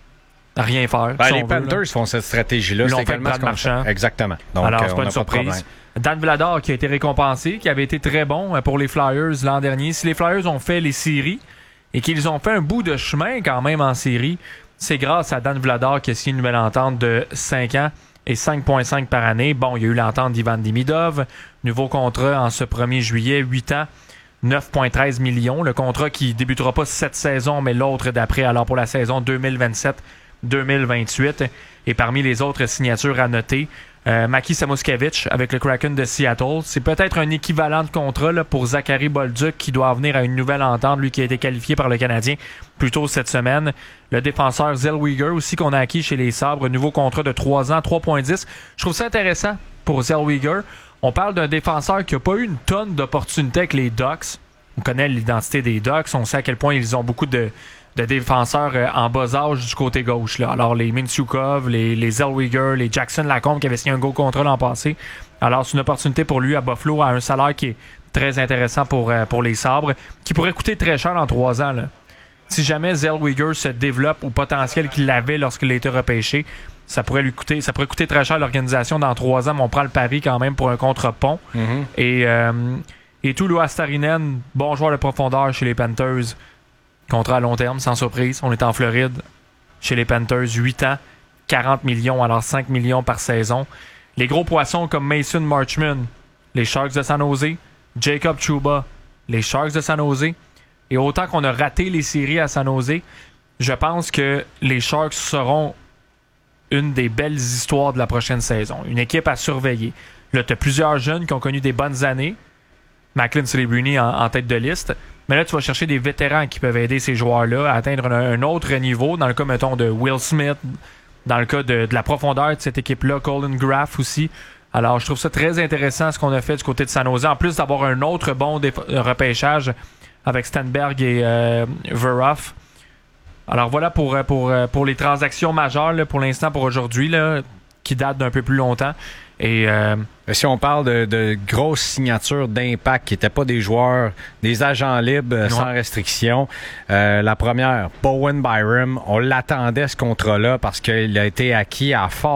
à rien faire. Ben, si les veut, Panthers là. font cette stratégie-là. Ils l'ont c'est fait avec Brad Marchand. Exactement. Donc, alors, euh, c'est pas une surprise. Dan Vladar qui a été récompensé, qui avait été très bon pour les Flyers l'an dernier. Si les Flyers ont fait les séries et qu'ils ont fait un bout de chemin quand même en série, c'est grâce à Dan Vladar qui a signé une nouvelle entente de cinq ans et cinq virgule cinq par année. Bon, il y a eu l'entente d'Ivan Demidov. Nouveau contrat en ce premier juillet, huit ans, neuf virgule treize millions. Le contrat qui débutera pas cette saison, mais l'autre d'après, alors pour la saison deux mille vingt-sept deux mille vingt-huit. Et parmi les autres signatures à noter, euh, Maki Samoskevich avec le Kraken de Seattle. C'est peut-être un équivalent de contrat là, pour Zachary Bolduc qui doit venir à une nouvelle entente, lui qui a été qualifié par le Canadien plus tôt cette semaine. Le défenseur Zellweger aussi qu'on a acquis chez les Sabres. Nouveau contrat de trois ans, trois virgule dix. Je trouve ça intéressant pour Zellweger. On parle d'un défenseur qui n'a pas eu une tonne d'opportunités avec les Ducks. On connaît l'identité des Ducks. On sait à quel point ils ont beaucoup de, de défenseurs euh, en bas âge du côté gauche. Là. Alors, les Mintyukov, les, les Zellweger, les Jackson Lacombe qui avaient signé un gros contrat l'an passé. Alors, c'est une opportunité pour lui à Buffalo à un salaire qui est très intéressant pour, euh, pour les Sabres, qui pourrait coûter très cher en trois ans. Là. Si jamais Zellweger se développe au potentiel qu'il avait lorsqu'il a été repêché, ça pourrait lui coûter, ça pourrait coûter très cher à l'organisation dans trois ans, mais on prend le pari quand même pour un contre-pont. Mm-hmm. Et euh, Et Tuulu Astarinen, bon joueur de profondeur chez les Panthers. Contrat à long terme, sans surprise. On est en Floride. Chez les Panthers, huit ans, quarante millions, alors cinq millions par saison. Les gros poissons comme Mason Marchman, les Sharks de San Jose. Jacob Trouba, les Sharks de San Jose. Et autant qu'on a raté les séries à San Jose, je pense que les Sharks seront une des belles histoires de la prochaine saison. Une équipe à surveiller. Là, tu as plusieurs jeunes qui ont connu des bonnes années. Macklin Celebrini en, en tête de liste. Mais là, tu vas chercher des vétérans qui peuvent aider ces joueurs-là à atteindre un, un autre niveau. Dans le cas, mettons, de Will Smith. Dans le cas de, de la profondeur de cette équipe-là. Colin Graff aussi. Alors, je trouve ça très intéressant ce qu'on a fait du côté de San Jose. En plus d'avoir un autre bon dé- repêchage avec Stenberg et euh, Verhoff. Alors voilà pour, pour, pour les transactions majeures là, pour l'instant, pour aujourd'hui, là, qui datent d'un peu plus longtemps. Et euh, si on parle de, de grosses signatures d'impact qui n'étaient pas des joueurs, des agents libres euh, sans restriction, euh, la première, Bowen Byram, on l'attendait ce contrat-là parce qu'il a été acquis à fort